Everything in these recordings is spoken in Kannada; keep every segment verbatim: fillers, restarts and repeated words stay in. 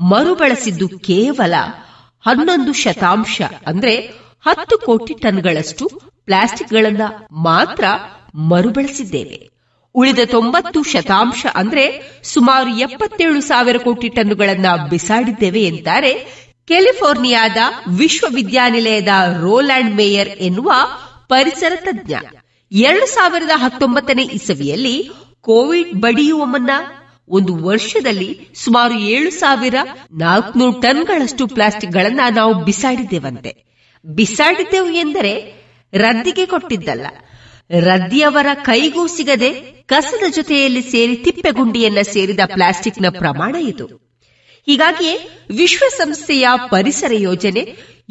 ಮರುಬಳಸಿದ್ದು ಕೇವಲ ಹನ್ನೊಂದು ಶತಾಂಶ ಅಂದ್ರೆ ಹತ್ತು ಕೋಟಿ ಟನ್ಗಳಷ್ಟು ಪ್ಲಾಸ್ಟಿಕ್ಗಳನ್ನ ಮಾತ್ರ ಮರುಬಳಸಿದ್ದೇವೆ. ಉಳಿದ ತೊಂಬತ್ತು ಶತಾಂಶ ಅಂದ್ರೆ ಸುಮಾರು ಎಪ್ಪತ್ತೇಳು ಸಾವಿರ ಕೋಟಿ ಟನ್ನುಗಳನ್ನ ಬಿಸಾಡಿದ್ದೇವೆ ಎಂತಾರೆ ಕ್ಯಾಲಿಫೋರ್ನಿಯಾದ ವಿಶ್ವವಿದ್ಯಾನಿಲಯದ ರೋಲ್ಯಾಂಡ್ ಮೇಯರ್ ಎನ್ನುವ ಪರಿಸರ ತಜ್ಞ. ಎರಡು ಸಾವಿರದ ಹತ್ತೊಂಬತ್ತನೇ ಇಸವಿಯಲ್ಲಿ ಕೋವಿಡ್ ಬಡಿಯುವ ಮುನ್ನ ಒಂದು ವರ್ಷದಲ್ಲಿ ಸುಮಾರು ಏಳು ಸಾವಿರ ನಾಲ್ಕುನೂರು ಟನ್ಗಳಷ್ಟು ಪ್ಲಾಸ್ಟಿಕ್ಗಳನ್ನ ನಾವು ಬಿಸಾಡಿದ್ದೇವಂತೆ. ಬಿಸಾಡಿದ್ದೆವು ಎಂದರೆ ರದ್ದಿಗೆ ಕೊಟ್ಟಿದ್ದಲ್ಲ, ರದ್ದಿಯವರ ಕೈಗೂ ಸಿಗದೆ ಕಸದ ಜೊತೆಯಲ್ಲಿ ಸೇರಿ ತಿಪ್ಪೆಗುಂಡಿಯನ್ನ ಸೇರಿದ ಪ್ಲಾಸ್ಟಿಕ್ನ ಪ್ರಮಾಣ ಇದು. ಹೀಗಾಗಿಯೇ ವಿಶ್ವಸಂಸ್ಥೆಯ ಪರಿಸರ ಯೋಜನೆ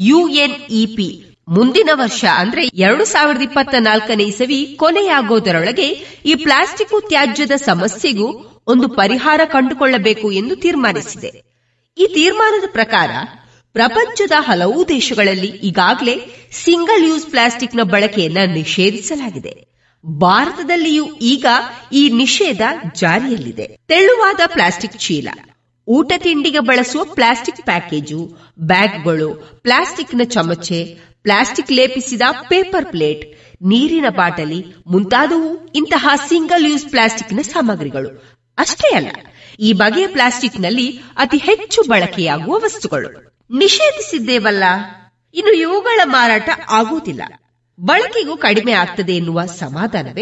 ಯುಎನ್ಇಪಿ ಮುಂದಿನ ವರ್ಷ ಅಂದ್ರೆ ಎರಡು ಸಾವಿರದ ಇಪ್ಪತ್ತ ನಾಲ್ಕನೇ ಇಸವಿ ಕೊನೆಯಾಗೋದರೊಳಗೆ ಈ ಪ್ಲಾಸ್ಟಿಕ್ ತ್ಯಾಜ್ಯದ ಸಮಸ್ಯೆಗೂ ಒಂದು ಪರಿಹಾರ ಕಂಡುಕೊಳ್ಳಬೇಕು ಎಂದು ತೀರ್ಮಾನಿಸಿದೆ. ಈ ತೀರ್ಮಾನದ ಪ್ರಕಾರ ಪ್ರಪಂಚದ ಹಲವು ದೇಶಗಳಲ್ಲಿ ಈಗಾಗಲೇ ಸಿಂಗಲ್ ಯೂಸ್ ಪ್ಲಾಸ್ಟಿಕ್ನ ಬಳಕೆಯನ್ನ ನಿಷೇಧಿಸಲಾಗಿದೆ. ಭಾರತದಲ್ಲಿಯೂ ಈಗ ಈ ನಿಷೇಧ ಜಾರಿಯಲ್ಲಿದೆ. ತೆಳುವಾದ ಪ್ಲಾಸ್ಟಿಕ್ ಚೀಲ, ಊಟ ತಿಂಡಿಗೆ ಬಳಸುವ plastic package, ಬ್ಯಾಗ್ಗಳು, ಪ್ಲಾಸ್ಟಿಕ್ನ ಚಮಚೆ, plastic ಲೇಪಿಸಿದ paper plate, ನೀರಿನ ಬಾಟಲಿ ಮುಂತಾದವು ಇಂತಹ ಸಿಂಗಲ್ ಯೂಸ್ ಪ್ಲಾಸ್ಟಿಕ್ನ ಸಾಮಗ್ರಿಗಳು. ಅಷ್ಟೇ ಅಲ್ಲ, ಈ ಬಗೆಯ ಪ್ಲಾಸ್ಟಿಕ್ನಲ್ಲಿ ಅತಿ ಹೆಚ್ಚು ಬಳಕೆಯಾಗುವ ವಸ್ತುಗಳು. ನಿಷೇಧಿಸಿದ್ದೇವಲ್ಲ, ಇನ್ನು ಇವುಗಳ ಮಾರಾಟ ಆಗುವುದಿಲ್ಲ, ಬಳಕೆಗೂ ಕಡಿಮೆ ಆಗ್ತದೆ ಎನ್ನುವ ಸಮಾಧಾನವೇ?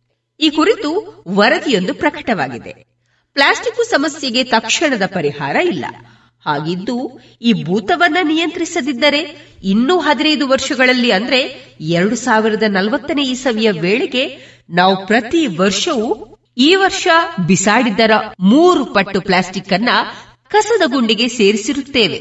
ಈ ಕುರಿತು ವರದಿಯೊಂದು ಪ್ರಕಟವಾಗಿದೆ. ಪ್ಲಾಸ್ಟಿಕ್ ಸಮಸ್ಯೆಗೆ ತಕ್ಷಣದ ಪರಿಹಾರ ಇಲ್ಲ. ಹಾಗಿದ್ದು ಈ ಭೂತವನ್ನ ನಿಯಂತ್ರಿಸದಿದ್ದರೆ ಇನ್ನೂ ಹದಿನೈದು ವರ್ಷಗಳಲ್ಲಿ ಅಂದ್ರೆ ಎರಡು ಸಾವಿರದ ನಲವತ್ತನೇ ಇಸವಿಯ ವೇಳೆಗೆ ನಾವು ಪ್ರತಿ ವರ್ಷವೂ ಈ ವರ್ಷ ಬಿಸಾಡಿದ್ದರ ಮೂರು ಪಟ್ಟು ಪ್ಲಾಸ್ಟಿಕ್ ಅನ್ನ ಕಸದ ಗುಂಡಿಗೆ ಸೇರಿಸಿರುತ್ತೇವೆ.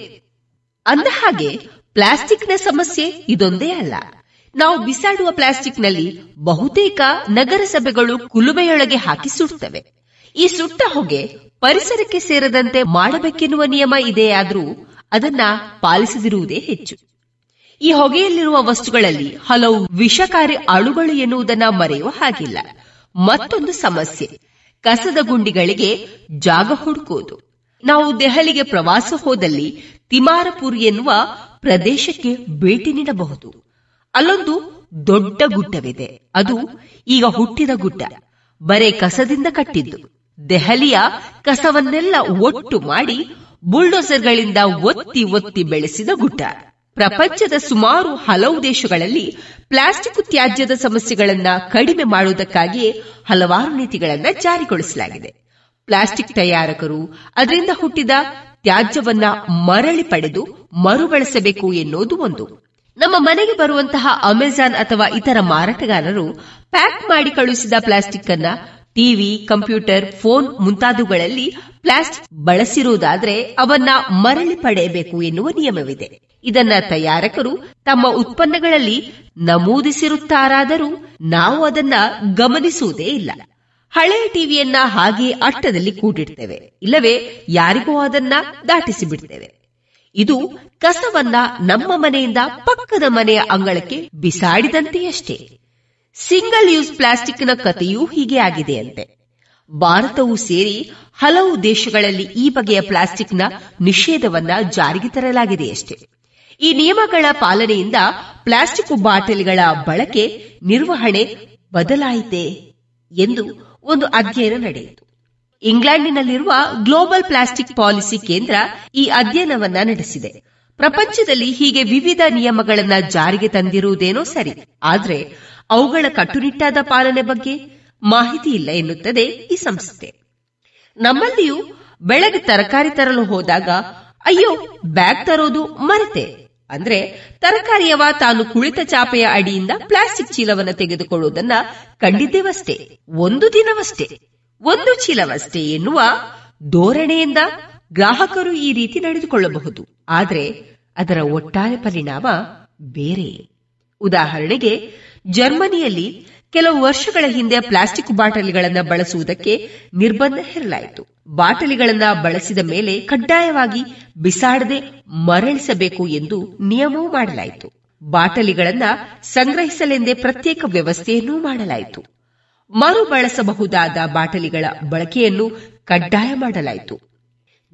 ಅಂದ ಹಾಗೆ ಪ್ಲಾಸ್ಟಿಕ್ನ ಸಮಸ್ಯೆ ಇದೊಂದೇ ಅಲ್ಲ. ನಾವು ಬಿಸಾಡುವ ಪ್ಲಾಸ್ಟಿಕ್ನಲ್ಲಿ ಬಹುತೇಕ ನಗರಸಭೆಗಳು ಕುಲುಮೆಯೊಳಗೆ ಹಾಕಿ ಸುಡುತ್ತವೆ. ಈ ಸುಟ್ಟ ಹೊಗೆ ಪರಿಸರಕ್ಕೆ ಸೇರದಂತೆ ಮಾಡಬೇಕೆನ್ನುವ ನಿಯಮ ಇದೆಯಾದರೂ ಅದನ್ನ ಪಾಲಿಸದಿರುವುದೇ ಹೆಚ್ಚು. ಈ ಹೊಗೆಯಲ್ಲಿರುವ ವಸ್ತುಗಳಲ್ಲಿ ಹಲವು ವಿಷಕಾರಿ ಅಣುಗಳು ಎನ್ನುವುದನ್ನ ಮರೆಯುವ ಹಾಗಿಲ್ಲ. ಮತ್ತೊಂದು ಸಮಸ್ಯೆ ಕಸದ ಗುಂಡಿಗಳಿಗೆ ಜಾಗ ಹುಡುಕುವುದು. ನಾವು ದೆಹಲಿಗೆ ಪ್ರವಾಸ ಹೋದಲ್ಲಿ ತಿಮಾರಪುರ್ ಎನ್ನುವ ಪ್ರದೇಶಕ್ಕೆ ಭೇಟಿ ನೀಡಬಹುದು. ಅಲ್ಲೊಂದು ದೊಡ್ಡ ಗುಡ್ಡವಿದೆ. ಅದು ಈಗ ಹುಟ್ಟಿದ ಗುಡ್ಡ, ಬರೇ ಕಸದಿಂದ ಕಟ್ಟಿದ್ದು. ದೆಹಲಿಯ ಕಸವನ್ನೆಲ್ಲ ಒಟ್ಟು ಮಾಡಿ ಬುಲ್ಡೋಸರ್ಗಳಿಂದ ಒತ್ತಿ ಒತ್ತಿ ಬೆಳೆಸಿದ ಗುಡ್ಡ. ಪ್ರಪಂಚದ ಸುಮಾರು ಹಲವು ದೇಶಗಳಲ್ಲಿ ಪ್ಲಾಸ್ಟಿಕ್ ತ್ಯಾಜ್ಯದ ಸಮಸ್ಯೆಗಳನ್ನ ಕಡಿಮೆ ಮಾಡುವುದಕ್ಕಾಗಿಯೇ ಹಲವಾರು ನೀತಿಗಳನ್ನ ಜಾರಿಗೊಳಿಸಲಾಗಿದೆ. ಪ್ಲಾಸ್ಟಿಕ್ ತಯಾರಕರು ಅದರಿಂದ ಹುಟ್ಟಿದ ತ್ಯಾಜ್ಯವನ್ನ ಮರಳಿ ಪಡೆದು ಮರುಬಳಸಬೇಕು ಎನ್ನುವುದು ಒಂದು. ನಮ್ಮ ಮನೆಗೆ ಬರುವಂತಹ ಅಮೆಜಾನ್ ಅಥವಾ ಇತರ ಮಾರಾಟಗಾರರು ಪ್ಯಾಕ್ ಮಾಡಿ ಕಳುಹಿಸಿದ ಪ್ಲಾಸ್ಟಿಕ್ ಅನ್ನ ಟಿವಿ, ಕಂಪ್ಯೂಟರ್, ಫೋನ್ ಮುಂತಾದವುಗಳಲ್ಲಿ ಪ್ಲಾಸ್ಟಿಕ್ ಬಳಸಿರುವುದಾದ್ರೆ ಅವನ್ನ ಮರಳಿ ಪಡೆಯಬೇಕು ಎನ್ನುವ ನಿಯಮವಿದೆ. ಇದನ್ನ ತಯಾರಕರು ತಮ್ಮ ಉತ್ಪನ್ನಗಳಲ್ಲಿ ನಮೂದಿಸಿರುತ್ತಾರಾದರೂ ನಾವು ಅದನ್ನ ಗಮನಿಸುವುದೇ ಇಲ್ಲ. ಹಳೆಯ ಟಿವಿಯನ್ನ ಹಾಗೆ ಅಟ್ಟದಲ್ಲಿ ಕೂಡಿಡ್ತೇವೆ, ಇಲ್ಲವೇ ಯಾರಿಗೋ ಅದನ್ನ ದಾಟಿಸಿ ಬಿಡ್ತೇವೆ. ಇದು ಕಸವನ್ನ ನಮ್ಮ ಮನೆಯಿಂದ ಪಕ್ಕದ ಮನೆಯ ಅಂಗಳಕ್ಕೆ ಬಿಸಾಡಿದಂತೆಯಷ್ಟೇ. ಸಿಂಗಲ್ ಯೂಸ್ ಪ್ಲಾಸ್ಟಿಕ್ನ ಕಥೆಯೂ ಹೀಗೆ ಆಗಿದೆಯಂತೆ. ಭಾರತವೂ ಸೇರಿ ಹಲವು ದೇಶಗಳಲ್ಲಿ ಈ ಬಗೆಯ ಪ್ಲಾಸ್ಟಿಕ್ನ ನಿಷೇಧವನ್ನ ಜಾರಿಗೆ ತರಲಾಗಿದೆಯಷ್ಟೇ. ಈ ನಿಯಮಗಳ ಪಾಲನೆಯಿಂದ ಪ್ಲಾಸ್ಟಿಕ್ ಬಾಟಲಿಗಳ ಬಳಕೆ ನಿರ್ವಹಣೆ ಬದಲಾಯಿತೆ ಎಂದು ಒಂದು ಅಧ್ಯಯನ ನಡೆಯಿತು. ಇಂಗ್ಲೆಂಡಿನಲ್ಲಿರುವ ಗ್ಲೋಬಲ್ ಪ್ಲಾಸ್ಟಿಕ್ ಪಾಲಿಸಿ ಕೇಂದ್ರ ಈ ಅಧ್ಯಯನವನ್ನ ನಡೆಸಿದೆ. ಪ್ರಪಂಚದಲ್ಲಿ ಹೀಗೆ ವಿವಿಧ ನಿಯಮಗಳನ್ನ ಜಾರಿಗೆ ತಂದಿರುವುದೇನೋ ಸರಿ, ಆದ್ರೆ ಅವುಗಳ ಕಟ್ಟುನಿಟ್ಟಾದ ಪಾಲನೆ ಬಗ್ಗೆ ಮಾಹಿತಿ ಇಲ್ಲ ಎನ್ನುತ್ತದೆ ಈ ಸಂಸ್ಥೆ. ನಮ್ಮಲ್ಲಿಯೂ ಬೆಳಗ್ಗೆ ತರಕಾರಿ ತರಲು ಹೋದಾಗ ಅಯ್ಯೋ ಬ್ಯಾಗ್ ತರೋದು ಮರೆತೆ ಅಂದ್ರೆ ತರಕಾರಿಯವ ತಾನು ಕುಳಿತ ಚಾಪೆಯ ಅಡಿಯಿಂದ ಪ್ಲಾಸ್ಟಿಕ್ ಚೀಲವನ್ನು ತೆಗೆದುಕೊಳ್ಳುವುದನ್ನ ಕಂಡಿದ್ದೇವಷ್ಟೇ. ಒಂದು ದಿನವಷ್ಟೇ, ಒಂದು ಚೀಲವಷ್ಟೇ ಎನ್ನುವ ಧೋರಣೆಯಿಂದ ಗ್ರಾಹಕರು ಈ ರೀತಿ ನಡೆದುಕೊಳ್ಳಬಹುದು. ಆದರೆ ಅದರ ಒಟ್ಟಾರೆ ಪರಿಣಾಮ ಬೇರೆ. ಉದಾಹರಣೆಗೆ, ಜರ್ಮನಿಯಲ್ಲಿ ಕೆಲವು ವರ್ಷಗಳ ಹಿಂದೆ ಪ್ಲಾಸ್ಟಿಕ್ ಬಾಟಲಿಗಳನ್ನು ಬಳಸುವುದಕ್ಕೆ ನಿರ್ಬಂಧ ಹೇರಲಾಯಿತು. ಬಾಟಲಿಗಳನ್ನ ಬಳಸಿದ ಮೇಲೆ ಕಡ್ಡಾಯವಾಗಿ ಬಿಸಾಡದೆ ಮರಳಿಸಬೇಕು ಎಂದು ನಿಯಮವೂ ಮಾಡಲಾಯಿತು. ಬಾಟಲಿಗಳನ್ನ ಸಂಗ್ರಹಿಸಲೆಂದೇ ಪ್ರತ್ಯೇಕ ವ್ಯವಸ್ಥೆಯನ್ನೂ ಮಾಡಲಾಯಿತು. ಮರು ಬಳಸಬಹುದಾದ ಬಾಟಲಿಗಳ ಬಳಕೆಯನ್ನು ಕಡ್ಡಾಯ ಮಾಡಲಾಯಿತು.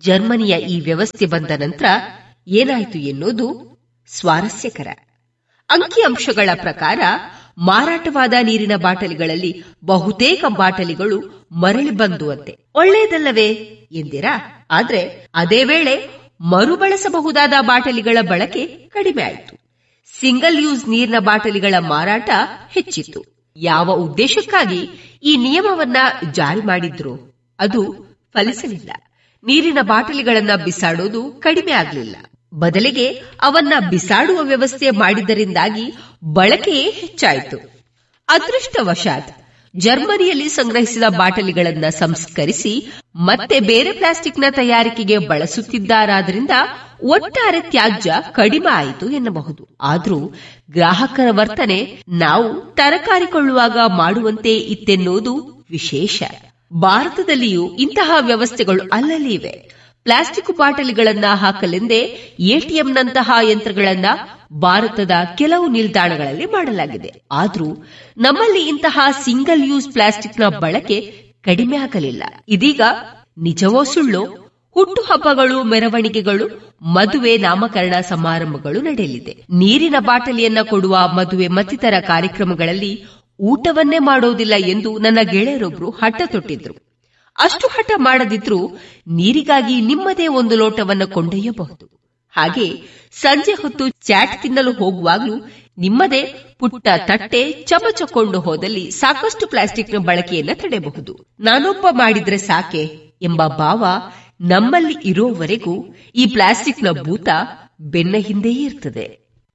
ಜರ್ಮನಿಯ ಈ ವ್ಯವಸ್ಥೆ ಬಂದ ನಂತರ ಏನಾಯಿತು ಎನ್ನುವುದು ಸ್ವಾರಸ್ಯಕರ. ಅಂಕಿಅಂಶಗಳ ಪ್ರಕಾರ ಮಾರಾಟವಾದ ನೀರಿನ ಬಾಟಲಿಗಳಲ್ಲಿ ಬಹುತೇಕ ಬಾಟಲಿಗಳು ಮರಳಿ ಬಂದುವಂತೆ. ಒಳ್ಳೆಯದಲ್ಲವೇ ಎಂದಿರಾ? ಆದ್ರೆ ಅದೇ ವೇಳೆ ಮರುಬಳಸಬಹುದಾದ ಬಾಟಲಿಗಳ ಬಳಕೆ ಕಡಿಮೆ ಆಯಿತು. ಸಿಂಗಲ್ ಯೂಸ್ ನೀರಿನ ಬಾಟಲಿಗಳ ಮಾರಾಟ ಹೆಚ್ಚಿತ್ತು. ಯಾವ ಉದ್ದೇಶಕ್ಕಾಗಿ ಈ ನಿಯಮವನ್ನ ಜಾರಿ ಮಾಡಿದ್ರು ಅದು ಫಲಿಸಲಿಲ್ಲ. ನೀರಿನ ಬಾಟಲಿಗಳನ್ನ ಬಿಸಾಡೋದು ಕಡಿಮೆ ಆಗಲಿಲ್ಲ. ಬದಲಿಗೆ ಅವನ್ನ ಬಿಸಾಡುವ ವ್ಯವಸ್ಥೆ ಮಾಡಿದ್ದರಿಂದಾಗಿ ಬಳಕೆಯೇ ಹೆಚ್ಚಾಯಿತು. ಅದೃಷ್ಟವಶಾತ್ ಜರ್ಮನಿಯಲ್ಲಿ ಸಂಗ್ರಹಿಸಿದ ಬಾಟಲಿಗಳನ್ನ ಸಂಸ್ಕರಿಸಿ ಮತ್ತೆ ಬೇರೆ ಪ್ಲಾಸ್ಟಿಕ್ನ ತಯಾರಿಕೆಗೆ ಬಳಸುತ್ತಿದ್ದಾರಾದ್ರಿಂದ ಒಟ್ಟಾರೆ ತ್ಯಾಜ್ಯ ಕಡಿಮೆ ಆಯಿತು ಎನ್ನಬಹುದು. ಆದರೂ ಗ್ರಾಹಕರ ವರ್ತನೆ ನಾವು ತರಕಾರಿ ಕೊಳ್ಳುವಾಗ ಮಾಡುವಂತೆ ಇತ್ತೆನ್ನುವುದು ವಿಶೇಷ. ಭಾರತದಲ್ಲಿಯೂ ಇಂತಹ ವ್ಯವಸ್ಥೆಗಳು ಅಲ್ಲಲ್ಲಿ ಇವೆ. ಪ್ಲಾಸ್ಟಿಕ್ ಬಾಟಲಿಗಳನ್ನ ಹಾಕಲೆಂದೇ ಎಟಿಎಂನಂತಹ ಯಂತ್ರಗಳನ್ನ ಭಾರತದ ಕೆಲವು ನಿಲ್ದಾಣಗಳಲ್ಲಿ ಮಾಡಲಾಗಿದೆ. ಆದರೂ ನಮ್ಮಲ್ಲಿ ಇಂತಹ ಸಿಂಗಲ್ ಯೂಸ್ ಪ್ಲಾಸ್ಟಿಕ್ನ ಬಳಕೆ ಕಡಿಮೆ ಆಗಲಿಲ್ಲ. ಇದೀಗ ನಿಜವೋ ಸುಳ್ಳೋ ಹುಟ್ಟುಹಬ್ಬಗಳು, ಮೆರವಣಿಗೆಗಳು, ಮದುವೆ, ನಾಮಕರಣ ಸಮಾರಂಭಗಳು ನಡೆಯಲಿದೆ. ನೀರಿನ ಬಾಟಲಿಯನ್ನ ಕೊಡುವ ಮದುವೆ ಮತ್ತಿತರ ಕಾರ್ಯಕ್ರಮಗಳಲ್ಲಿ ಊಟವನ್ನೇ ಮಾಡೋದಿಲ್ಲ ಎಂದು ನನ್ನ ಗೆಳೆಯರೊಬ್ರು ಹಠ ತೊಟ್ಟಿದ್ರು. ಅಷ್ಟು ಹಠ ಮಾಡದಿದ್ರೂ ನೀರಿಗಾಗಿ ನಿಮ್ಮದೇ ಒಂದು ಲೋಟವನ್ನು ಕೊಂಡೊಯ್ಯಬಹುದು. ಹಾಗೆ ಸಂಜೆ ಹೊತ್ತು ಚಾಟ್ ತಿನ್ನಲು ಹೋಗುವಾಗಲೂ ನಿಮ್ಮದೇ ಪುಟ್ಟ ತಟ್ಟೆ, ಚಮಚಕೊಂಡು ಹೋದಲ್ಲಿ ಸಾಕಷ್ಟು ಪ್ಲಾಸ್ಟಿಕ್ನ ಬಳಕೆಯನ್ನ ತಡೆಯಬಹುದು. ನಾನೊಬ್ಬ ಮಾಡಿದ್ರೆ ಸಾಕೆ ಎಂಬ ಭಾವ ನಮ್ಮಲ್ಲಿ ಇರೋವರೆಗೂ ಈ ಪ್ಲಾಸ್ಟಿಕ್ನ ಭೂತ ಬೆನ್ನ ಹಿಂದೆಯೇ ಇರ್ತದೆ.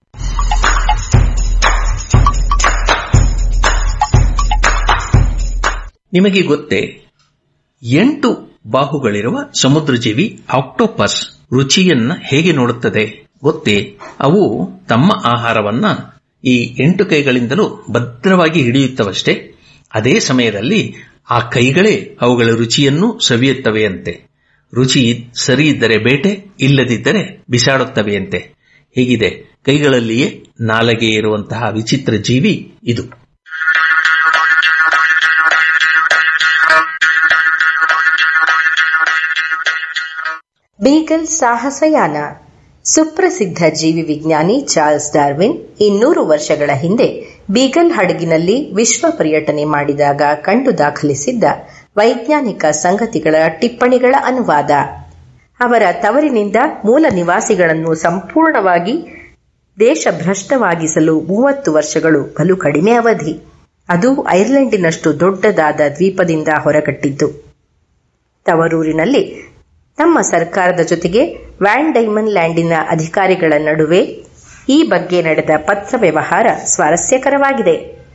ನಿಮಗೆ ಗೊತ್ತೇ, ಎಂಟು ಬಾಹುಗಳಿರುವ ಸಮುದ್ರಜೀವಿ ಆಕ್ಟೋಪಸ್ ರುಚಿಯನ್ನ ಹೇಗೆ ನೋಡುತ್ತದೆ ಗೊತ್ತೇ? ಅವು ತಮ್ಮ ಆಹಾರವನ್ನ ಈ ಎಂಟು ಕೈಗಳಿಂದಲೂ ಭದ್ರವಾಗಿ ಹಿಡಿಯುತ್ತವಷ್ಟೇ. ಅದೇ ಸಮಯದಲ್ಲಿ ಆ ಕೈಗಳೇ ಅವುಗಳ ರುಚಿಯನ್ನು ಸವಿಯುತ್ತವೆಯಂತೆ. ರುಚಿ ಸರಿ ಇದ್ದರೆ ಬೇಟೆ, ಇಲ್ಲದಿದ್ದರೆ ಬಿಸಾಡುತ್ತವೆಯಂತೆ. ಹೀಗಿದೆ ಕೈಗಳಲ್ಲಿಯೇ ನಾಲಗೆ ಇರುವಂತಹ ವಿಚಿತ್ರ ಜೀವಿ ಇದು. ಬೀಗಲ್ ಸಾಹಸಯಾನ. ಸುಪ್ರಸಿದ್ಧ ಜೀವಿ ವಿಜ್ಞಾನಿ ಚಾರ್ಲ್ಸ್ ಡಾರ್ವಿನ್ ಇನ್ನೂರು ವರ್ಷಗಳ ಹಿಂದೆ ಬೀಗಲ್ ಹಡಗಿನಲ್ಲಿ ವಿಶ್ವ ಪರ್ಯಟನೆ ಮಾಡಿದಾಗ ಕಂಡು ದಾಖಲಿಸಿದ್ದ ವೈಜ್ಞಾನಿಕ ಸಂಗತಿಗಳ ಟಿಪ್ಪಣಿಗಳ ಅನುವಾದ. ಅವರ ತವರಿನಿಂದ ಮೂಲ ನಿವಾಸಿಗಳನ್ನು ಸಂಪೂರ್ಣವಾಗಿ ದೇಶಭ್ರಷ್ಟವಾಗಿಸಲು ಮೂವತ್ತು ವರ್ಷಗಳು ಬಲು ಕಡಿಮೆ ಅವಧಿ. ಅದು ಐರ್ಲೆಂಡಿನಷ್ಟು ದೊಡ್ಡದಾದ ದ್ವೀಪದಿಂದ ಹೊರಗಟ್ಟಿದ್ದು. ತವರೂರಿನಲ್ಲಿ ತಮ್ಮ ಸರ್ಕಾರದ ಜೊತೆಗೆ ವ್ಯಾನ್ ಡೈಮನ್ ಲ್ಯಾಂಡಿನ ಅಧಿಕಾರಿಗಳ ನಡುವೆ ಈ ಬಗ್ಗೆ ನಡೆದ ಪತ್ರ ವ್ಯವಹಾರ ಸ್ವಾರಸ್ಯಕರವಾಗಿದೆ.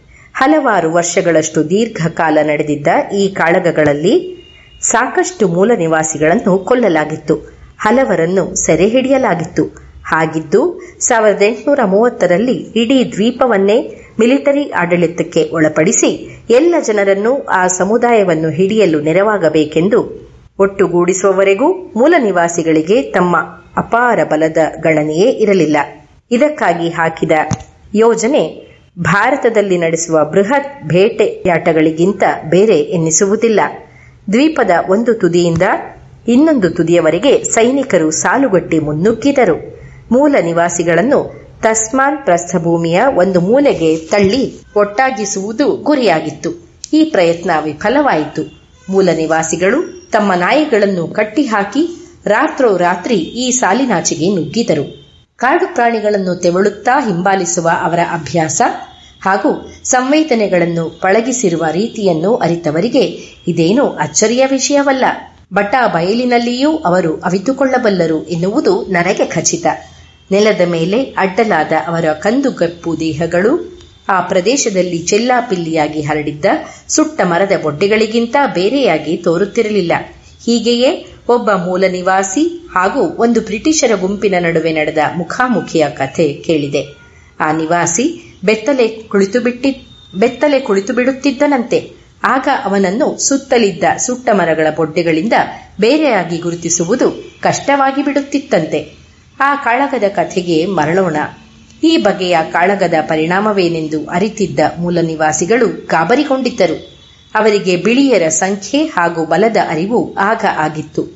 ಹಲವಾರು ವರ್ಷಗಳಷ್ಟು ದೀರ್ಘಕಾಲ ನಡೆದಿದ್ದ ಈ ಕಾಳಗಗಳಲ್ಲಿ ಸಾಕಷ್ಟು ಮೂಲ ನಿವಾಸಿಗಳನ್ನು ಕೊಲ್ಲಲಾಗಿತ್ತು, ಹಲವರನ್ನು ಸೆರೆ ಹಿಡಿಯಲಾಗಿತ್ತು. ಹಾಗಿದ್ದು ಸಾವಿರದ ಎಂಟುನೂರ ಮೂವತ್ತರಲ್ಲಿ ಇಡೀ ದ್ವೀಪವನ್ನೇ ಮಿಲಿಟರಿ ಆಡಳಿತಕ್ಕೆ ಒಳಪಡಿಸಿ ಎಲ್ಲ ಜನರನ್ನು ಆ ಸಮುದಾಯವನ್ನು ಹಿಡಿಯಲು ನೆರವಾಗಬೇಕೆಂದು ಒಟ್ಟುಗೂಡಿಸುವವರೆಗೂ ಮೂಲ ನಿವಾಸಿಗಳಿಗೆ ತಮ್ಮ ಅಪಾರ ಬಲದ ಗಣನೆಯೇ ಇರಲಿಲ್ಲ. ಇದಕ್ಕಾಗಿ ಹಾಕಿದ ಯೋಜನೆ ಭಾರತದಲ್ಲಿ ನಡೆಸುವ ಬೃಹತ್ ಬೇಟೆಯಾಟಗಳಿಗಿಂತ ಬೇರೆ ಎನ್ನಿಸುವುದಿಲ್ಲ. ದ್ವೀಪದ ಒಂದು ತುದಿಯಿಂದ ಇನ್ನೊಂದು ತುದಿಯವರೆಗೆ ಸೈನಿಕರು ಸಾಲುಗಟ್ಟಿ ಮುನ್ನುಗ್ಗಿದರು. ಮೂಲ ನಿವಾಸಿಗಳನ್ನು ತಸ್ಮಾನ್ ಪ್ರಸ್ಥಭೂಮಿಯ ಒಂದು ಮೂಲೆಗೆ ತಳ್ಳಿ ಒಟ್ಟಾಗಿಸುವುದು ಗುರಿಯಾಗಿತ್ತು. ಈ ಪ್ರಯತ್ನ ವಿಫಲವಾಯಿತು. ಮೂಲ ನಿವಾಸಿಗಳು ತಮ್ಮ ನಾಯಿಗಳನ್ನು ಕಟ್ಟಿಹಾಕಿ ರಾತ್ರೋರಾತ್ರಿ ಈ ಸಾಲಿನಾಚೆಗೆ ನುಗ್ಗಿದರು. ಕಾಡು ಪ್ರಾಣಿಗಳನ್ನು ತೆವಳುತ್ತಾ ಹಿಂಬಾಲಿಸುವ ಅವರ ಅಭ್ಯಾಸ ಹಾಗೂ ಸಂವೇದನೆಗಳನ್ನು ಪಳಗಿಸಿರುವ ರೀತಿಯನ್ನು ಅರಿತವರಿಗೆ ಇದೇನೂ ಅಚ್ಚರಿಯ ವಿಷಯವಲ್ಲ. ಬಟಾ ಬಯಲಿನಲ್ಲಿಯೂ ಅವರು ಅವಿತುಕೊಳ್ಳಬಲ್ಲರು ಎನ್ನುವುದು ನನಗೆ ಖಚಿತ. ನೆಲದ ಮೇಲೆ ಅಡ್ಡಲಾದ ಅವರ ಕಂದುಗಪ್ಪು ದೇಹಗಳು ಆ ಪ್ರದೇಶದಲ್ಲಿ ಚೆಲ್ಲಾಪಿಲ್ಲಿಯಾಗಿ ಹರಡಿದ್ದ ಸುಟ್ಟ ಮರದ ಬೊಡ್ಡೆಗಳಿಗಿಂತ ಬೇರೆಯಾಗಿ ತೋರುತ್ತಿರಲಿಲ್ಲ. ಹೀಗೆಯೇ ಒಬ್ಬ ಮೂಲ ನಿವಾಸಿ ಹಾಗೂ ಒಂದು ಬ್ರಿಟಿಷರ ಗುಂಪಿನ ನಡುವೆ ನಡೆದ ಮುಖಾಮುಖಿಯ ಕಥೆ ಕೇಳಿದೆ. ಆ ನಿವಾಸಿ ಬೆತ್ತಲೆ ಕುಳಿತು ಬಿಟ್ಟಿ ಬೆತ್ತಲೆ ಕುಳಿತು ಬಿಡುತ್ತಿದ್ದನಂತೆ. ಆಗ ಅವನನ್ನು ಸುತ್ತಲಿದ್ದ ಸುಟ್ಟ ಮರಗಳ ಬೊಡ್ಡೆಗಳಿಂದ ಬೇರೆಯಾಗಿ ಗುರುತಿಸುವುದು ಕಷ್ಟವಾಗಿ ಬಿಡುತ್ತಿತ್ತಂತೆ. ಆ ಕಾಳಗದ ಕಥೆಗೆ ಮರಳೋಣ. ಈ ಬಗೆಯ ಕಾಳಗದ ಪರಿಣಾಮವೇನೆಂದು ಅರಿತಿದ್ದ ಮೂಲ ನಿವಾಸಿಗಳು ಗಾಬರಿಗೊಂಡಿದ್ದರು. ಅವರಿಗೆ ಬಿಳಿಯರ ಸಂಖ್ಯೆ ಹಾಗೂ ಬಲದ ಅರಿವು ಆಗ ಆಗಿತ್ತು.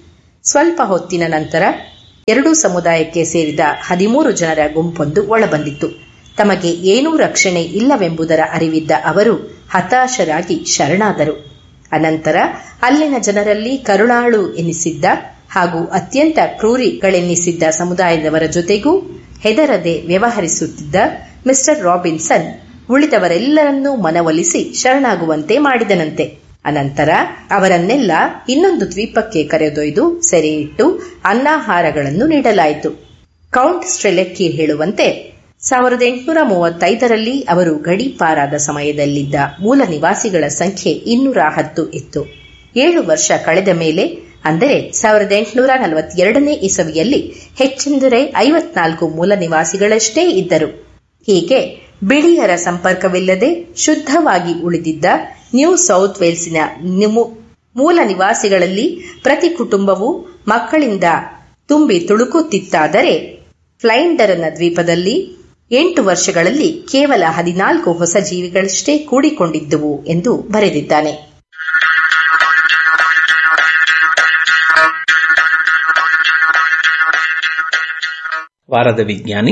ಸ್ವಲ್ಪ ಹೊತ್ತಿನ ನಂತರ ಎರಡೂ ಸಮುದಾಯಕ್ಕೆ ಸೇರಿದ ಹದಿಮೂರು ಜನರ ಗುಂಪೊಂದು ಒಳಬಂದಿತ್ತು. ತಮಗೆ ಏನೂ ರಕ್ಷಣೆ ಇಲ್ಲವೆಂಬುದರ ಅರಿವಿದ್ದ ಅವರು ಹತಾಶರಾಗಿ ಶರಣಾದರು. ಅನಂತರ ಅಲ್ಲಿನ ಜನರಲ್ಲಿ ಕರುಣಾಳು ಎನ್ನಿಸಿದ್ದ ಹಾಗೂ ಅತ್ಯಂತ ಕ್ರೂರಿಗಳೆನ್ನಿಸಿದ್ದ ಸಮುದಾಯದವರ ಜೊತೆಗೂ ಹೆದರದೆ ವ್ಯವಹರಿಸುತ್ತಿದ್ದ ಮಿಸ್ಟರ್ ರಾಬಿನ್ಸನ್ ಉಳಿದವರೆಲ್ಲರನ್ನೂ ಮನವೊಲಿಸಿ ಶರಣಾಗುವಂತೆ ಮಾಡಿದನಂತೆ. ಅನಂತರ ಅವರನ್ನೆಲ್ಲ ಇನ್ನೊಂದು ದ್ವೀಪಕ್ಕೆ ಕರೆದೊಯ್ದು ಸೆರೆಯಿಟ್ಟು ಅನ್ನಾಹಾರಗಳನ್ನು ನೀಡಲಾಯಿತು. ಕೌಂಟ್ ಸ್ಟ್ರೆಲೆಕ್ಕಿ ಹೇಳುವಂತೆ ಸಾವಿರದ ಎಂಟುನೂರ ಮೂವತ್ತೈದರಲ್ಲಿ ಅವರು ಗಡೀಪಾರಾದ ಸಮಯದಲ್ಲಿದ್ದ ಮೂಲ ನಿವಾಸಿಗಳ ಸಂಖ್ಯೆ ಇನ್ನೂರ ಹತ್ತು ಇತ್ತು. ಏಳು ವರ್ಷ ಕಳೆದ ಮೇಲೆ ಅಂದರೆ ಸಾವಿರದ ಎಂಟುನೂರ ನಲವತ್ತೆರಡನೇ ಇಸವಿಯಲ್ಲಿ ಹೆಚ್ಚೆಂದರೆ ಐವತ್ನಾಲ್ಕು ಮೂಲ ನಿವಾಸಿಗಳಷ್ಟೇ ಇದ್ದರು. ಹೀಗೆ ಬಿಳಿಯರ ಸಂಪರ್ಕವಿಲ್ಲದೆ ಶುದ್ಧವಾಗಿ ಉಳಿದಿದ್ದ ನ್ಯೂ ಸೌತ್ ವೇಲ್ಸಿನ ಮೂಲ ನಿವಾಸಿಗಳಲ್ಲಿ ಪ್ರತಿ ಕುಟುಂಬವು ಮಕ್ಕಳಿಂದ ತುಂಬಿ ತುಳುಕುತ್ತಿತ್ತಾದರೆ ಫ್ಲೈಂಡರನ ದ್ವೀಪದಲ್ಲಿ ಎಂಟು ವರ್ಷಗಳಲ್ಲಿ ಕೇವಲ ಹದಿನಾಲ್ಕು ಹೊಸ ಜೀವಿಗಳಷ್ಟೇ ಕೂಡಿಕೊಂಡಿದ್ದುವು ಎಂದು ಬರೆದಿದ್ದಾನೆ. ವಾರದ ವಿಜ್ಞಾನಿ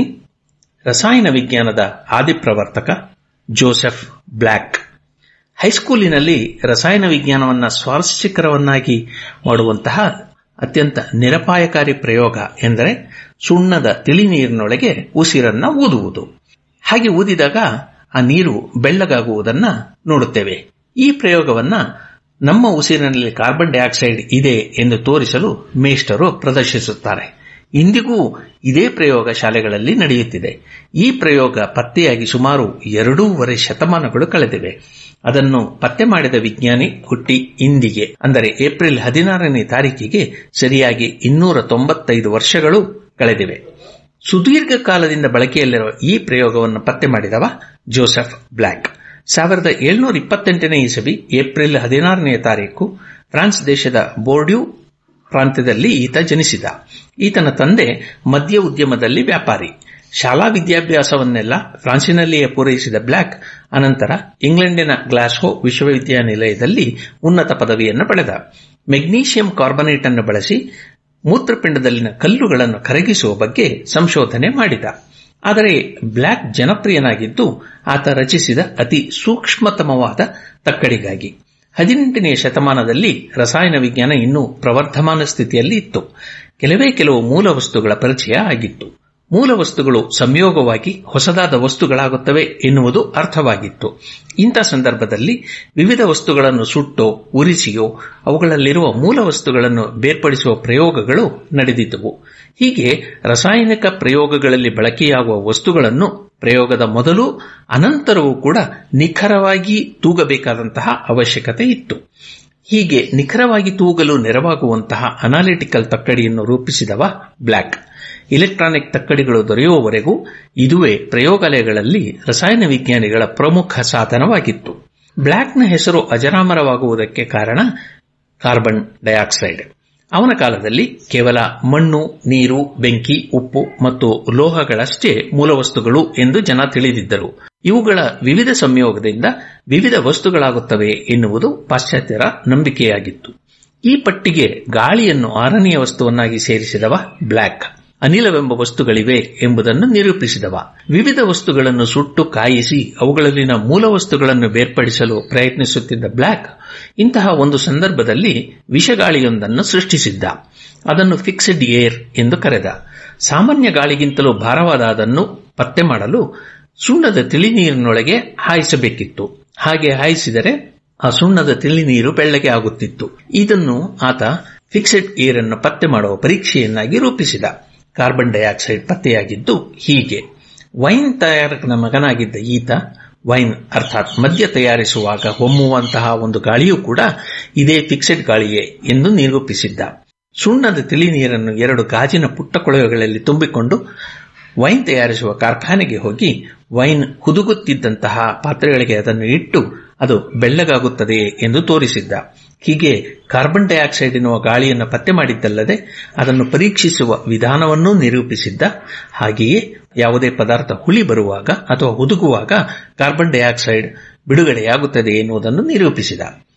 ರಸಾಯನ ವಿಜ್ಞಾನದ ಆದಿಪ್ರವರ್ತಕ ಜೋಸೆಫ್ ಬ್ಲ್ಯಾಕ್. ಹೈಸ್ಕೂಲಿನಲ್ಲಿ ರಸಾಯನ ವಿಜ್ಞಾನವನ್ನು ಸ್ವಾರಸ್ಯಕರವನ್ನಾಗಿ ಮಾಡುವಂತಹ ಅತ್ಯಂತ ನಿರಪಾಯಕಾರಿ ಪ್ರಯೋಗ ಎಂದರೆ ಸುಣ್ಣದ ತಿಳಿ ನೀರಿನೊಳಗೆ ಉಸಿರನ್ನ ಊದುವುದು. ಹಾಗೆ ಊದಿದಾಗ ಆ ನೀರು ಬೆಳ್ಳಗಾಗುವುದನ್ನು ನೋಡುತ್ತೇವೆ. ಈ ಪ್ರಯೋಗವನ್ನ ನಮ್ಮ ಉಸಿರಿನಲ್ಲಿ ಕಾರ್ಬನ್ ಡೈಆಕ್ಸೈಡ್ ಇದೆ ಎಂದು ತೋರಿಸಲು ಮೇಷ್ಟರು ಪ್ರದರ್ಶಿಸುತ್ತಾರೆ. ಇಂದಿಗೂ ಇದೇ ಪ್ರಯೋಗ ಶಾಲೆಗಳಲ್ಲಿ ನಡೆಯುತ್ತಿದೆ. ಈ ಪ್ರಯೋಗ ಪತ್ತೆಯಾಗಿ ಸುಮಾರು ಎರಡೂವರೆ ಶತಮಾನಗಳು ಕಳೆದಿವೆ. ಅದನ್ನು ಪತ್ತೆ ಮಾಡಿದ ವಿಜ್ಞಾನಿ ಹುಟ್ಟಿ ಇಂದಿಗೆ ಅಂದರೆ ಏಪ್ರಿಲ್ ಹದಿನಾರನೇ ತಾರೀಕಿಗೆ ಸರಿಯಾಗಿ ಇನ್ನೂರ ತೊಂಬತ್ತೈದು ವರ್ಷಗಳು ಕಳೆದಿವೆ. ಸುದೀರ್ಘ ಕಾಲದಿಂದ ಬಳಕೆಯಲ್ಲಿರುವ ಈ ಪ್ರಯೋಗವನ್ನು ಪತ್ತೆ ಮಾಡಿದವ ಜೋಸೆಫ್ ಬ್ಲ್ಯಾಕ್. ಸಾವಿರದ ಏಳ್ನೂರ ಇಪ್ಪತ್ತೆಂಟನೇ ಇಸವಿ ಏಪ್ರಿಲ್ ಹದಿನಾರನೇ ತಾರೀಕು ಫ್ರಾನ್ಸ್ ದೇಶದ ಬೋರ್ಡ್ಯೂ ಪ್ರಾಂತ್ಯದಲ್ಲಿ ಈತ ಜನಿಸಿದ. ಈತನ ತಂದೆ ಮದ್ಯ ಉದ್ಯಮದಲ್ಲಿ ವ್ಯಾಪಾರಿ. ಶಾಲಾ ವಿದ್ಯಾಭ್ಯಾಸವನ್ನೆಲ್ಲ ಫ್ರಾನ್ಸಿನಲ್ಲಿಯೇ ಪೂರೈಸಿದ ಬ್ಲ್ಯಾಕ್ ಅನಂತರ ಇಂಗ್ಲೆಂಡಿನ ಗ್ಲಾಸ್ಗೋ ವಿಶ್ವವಿದ್ಯಾನಿಲಯದಲ್ಲಿ ಉನ್ನತ ಪದವಿಯನ್ನು ಪಡೆದ. ಮೆಗ್ನೀಷಿಯಂ ಕಾರ್ಬನೇಟ್ ಅನ್ನು ಬಳಸಿ ಮೂತ್ರಪಿಂಡದಲ್ಲಿನ ಕಲ್ಲುಗಳನ್ನು ಕರಗಿಸುವ ಬಗ್ಗೆ ಸಂಶೋಧನೆ ಮಾಡಿದ. ಆದರೆ ಬ್ಲ್ಯಾಕ್ ಜನಪ್ರಿಯನಾಗಿದ್ದು ಆತ ರಚಿಸಿದ ಅತಿ ಸೂಕ್ಷ್ಮತಮವಾದ ತಕ್ಕಡಿಗಾಗಿ. ಹದಿನೆಂಟನೆಯ ಶತಮಾನದಲ್ಲಿ ರಸಾಯನ ವಿಜ್ಞಾನ ಇನ್ನೂ ಪ್ರವರ್ಧಮಾನ ಸ್ಥಿತಿಯಲ್ಲಿ ಇತ್ತು. ಕೆಲವೇ ಕೆಲವು ಮೂಲ ವಸ್ತುಗಳ ಪರಿಚಯ ಆಗಿತ್ತು. ಮೂಲ ವಸ್ತುಗಳು ಸಂಯೋಗವಾಗಿ ಹೊಸದಾದ ವಸ್ತುಗಳಾಗುತ್ತವೆ ಎನ್ನುವುದು ಅರ್ಥವಾಗಿತ್ತು. ಇಂಥ ಸಂದರ್ಭದಲ್ಲಿ ವಿವಿಧ ವಸ್ತುಗಳನ್ನು ಸುಟ್ಟೋ ಉರಿಸಿಯೋ ಅವುಗಳಲ್ಲಿರುವ ಮೂಲ ವಸ್ತುಗಳನ್ನು ಬೇರ್ಪಡಿಸುವ ಪ್ರಯೋಗಗಳು ನಡೆದಿದ್ದವು. ಹೀಗೆ ರಾಸಾಯನಿಕ ಪ್ರಯೋಗಗಳಲ್ಲಿ ಬಳಕೆಯಾಗುವ ವಸ್ತುಗಳನ್ನು ಪ್ರಯೋಗದ ಮೊದಲು ಅನಂತರವೂ ಕೂಡ ನಿಖರವಾಗಿ ತೂಗಬೇಕಾದಂತಹ ಅವಶ್ಯಕತೆ ಇತ್ತು. ಹೀಗೆ ನಿಖರವಾಗಿ ತೂಗಲು ನೆರವಾಗುವಂತಹ ಅನಾಲಿಟಿಕಲ್ ತಕ್ಕಡಿಯನ್ನು ರೂಪಿಸಿದವ ಬ್ಲ್ಯಾಕ್. ಇಲೆಕ್ಟ್ರಾನಿಕ್ ತಕ್ಕಡಿಗಳು ದೊರೆಯುವವರೆಗೂ ಇದುವೇ ಪ್ರಯೋಗಾಲಯಗಳಲ್ಲಿ ರಸಾಯನ ವಿಜ್ಞಾನಿಗಳ ಪ್ರಮುಖ ಸಾಧನವಾಗಿತ್ತು. ಬ್ಲ್ಯಾಕ್ನ ಹೆಸರು ಅಜರಾಮರವಾಗುವುದಕ್ಕೆ ಕಾರಣ ಕಾರ್ಬನ್ ಡೈಆಕ್ಸೈಡ್. ಅವನ ಕಾಲದಲ್ಲಿ ಕೇವಲ ಮಣ್ಣು, ನೀರು, ಬೆಂಕಿ, ಉಪ್ಪು ಮತ್ತು ಲೋಹಗಳಷ್ಟೇ ಮೂಲವಸ್ತುಗಳು ಎಂದು ಜನ ತಿಳಿದಿದ್ದರು. ಇವುಗಳ ವಿವಿಧ ಸಂಯೋಗದಿಂದ ವಿವಿಧ ವಸ್ತುಗಳಾಗುತ್ತವೆ ಎನ್ನುವುದು ಪಾಶ್ಚಾತ್ಯರ ನಂಬಿಕೆಯಾಗಿತ್ತು. ಈ ಪಟ್ಟಿಗೆ ಗಾಳಿಯನ್ನು ಆರನೆಯ ವಸ್ತುವನ್ನಾಗಿ ಸೇರಿಸಿದವ ಬ್ಲ್ಯಾಕ್. ಅನಿಲವೆಂಬ ವಸ್ತುಗಳಿವೆ ಎಂಬುದನ್ನು ನಿರೂಪಿಸಿದವ. ವಿವಿಧ ವಸ್ತುಗಳನ್ನು ಸುಟ್ಟು ಕಾಯಿಸಿ ಅವುಗಳಲ್ಲಿನ ಮೂಲ ವಸ್ತುಗಳನ್ನು ಬೇರ್ಪಡಿಸಲು ಪ್ರಯತ್ನಿಸುತ್ತಿದ್ದ ಬ್ಲ್ಯಾಕ್ ಇಂತಹ ಒಂದು ಸಂದರ್ಭದಲ್ಲಿ ವಿಷಗಾಳಿಯೊಂದನ್ನು ಸೃಷ್ಟಿಸಿದ್ದ. ಅದನ್ನು ಫಿಕ್ಸ್ಡ್ ಏರ್ ಎಂದು ಕರೆದ. ಸಾಮಾನ್ಯ ಗಾಳಿಗಿಂತಲೂ ಭಾರವಾದ ಅದನ್ನು ಪತ್ತೆ ಮಾಡಲು ಸುಣ್ಣದ ತಿಳಿನೀರಿನೊಳಗೆ ಹಾಯಿಸಬೇಕಿತ್ತು. ಹಾಗೆ ಹಾಯಿಸಿದರೆ ಆ ಸುಣ್ಣದ ತಿಳಿನೀರು ಬೆಳ್ಳಗೆ ಆಗುತ್ತಿತ್ತು. ಇದನ್ನು ಆತ ಫಿಕ್ಸ್ಡ್ ಏರ್ ಅನ್ನು ಪತ್ತೆ ಮಾಡುವ ಪರೀಕ್ಷೆಯನ್ನಾಗಿ ರೂಪಿಸಿದ. ಕಾರ್ಬನ್ ಡೈಆಕ್ಸೈಡ್ ಪತ್ತೆಯಾಗಿದ್ದು ಹೀಗೆ. ವೈನ್ ತಯಾರಕನ ಮಗನಾಗಿದ್ದ ಈತ ವೈನ್ ಅರ್ಥಾತ್ ಮದ್ಯ ತಯಾರಿಸುವಾಗ ಹೊಮ್ಮುವಂತಹ ಒಂದು ಗಾಳಿಯೂ ಕೂಡ ಇದೇ ಫಿಕ್ಸ್ಡ್ ಗಾಳಿಯೇ ಎಂದು ನಿರೂಪಿಸಿದ್ದ. ಸುಣ್ಣದ ತಿಳಿ ನೀರನ್ನು ಎರಡು ಗಾಜಿನ ಪುಟ್ಟ ಕೊಳವೆಗಳಲ್ಲಿ ತುಂಬಿಕೊಂಡು ವೈನ್ ತಯಾರಿಸುವ ಕಾರ್ಖಾನೆಗೆ ಹೋಗಿ ವೈನ್ ಹುದುಗುತ್ತಿದ್ದಂತಹ ಪಾತ್ರೆಗಳಿಗೆ ಅದನ್ನು ಇಟ್ಟು ಅದು ಬೆಳ್ಳಗಾಗುತ್ತದೆ ಎಂದು ತೋರಿಸಿದ್ದ. ಹೀಗೆ ಕಾರ್ಬನ್ ಡೈಆಕ್ಸೈಡ್ ಎನ್ನುವ ಗಾಳಿಯನ್ನು ಪತ್ತೆ ಮಾಡಿದ್ದಲ್ಲದೆ ಅದನ್ನು ಪರೀಕ್ಷಿಸುವ ವಿಧಾನವನ್ನೂ ನಿರೂಪಿಸಿದ್ದ. ಹಾಗೆಯೇ ಯಾವುದೇ ಪದಾರ್ಥ ಹುಳಿ ಬರುವಾಗ ಅಥವಾ ಹುದುಗುವಾಗ ಕಾರ್ಬನ್ ಡೈಆಕ್ಸೈಡ್ ಬಿಡುಗಡೆಯಾಗುತ್ತದೆ ಎನ್ನುವುದನ್ನು ನಿರೂಪಿಸಿದ.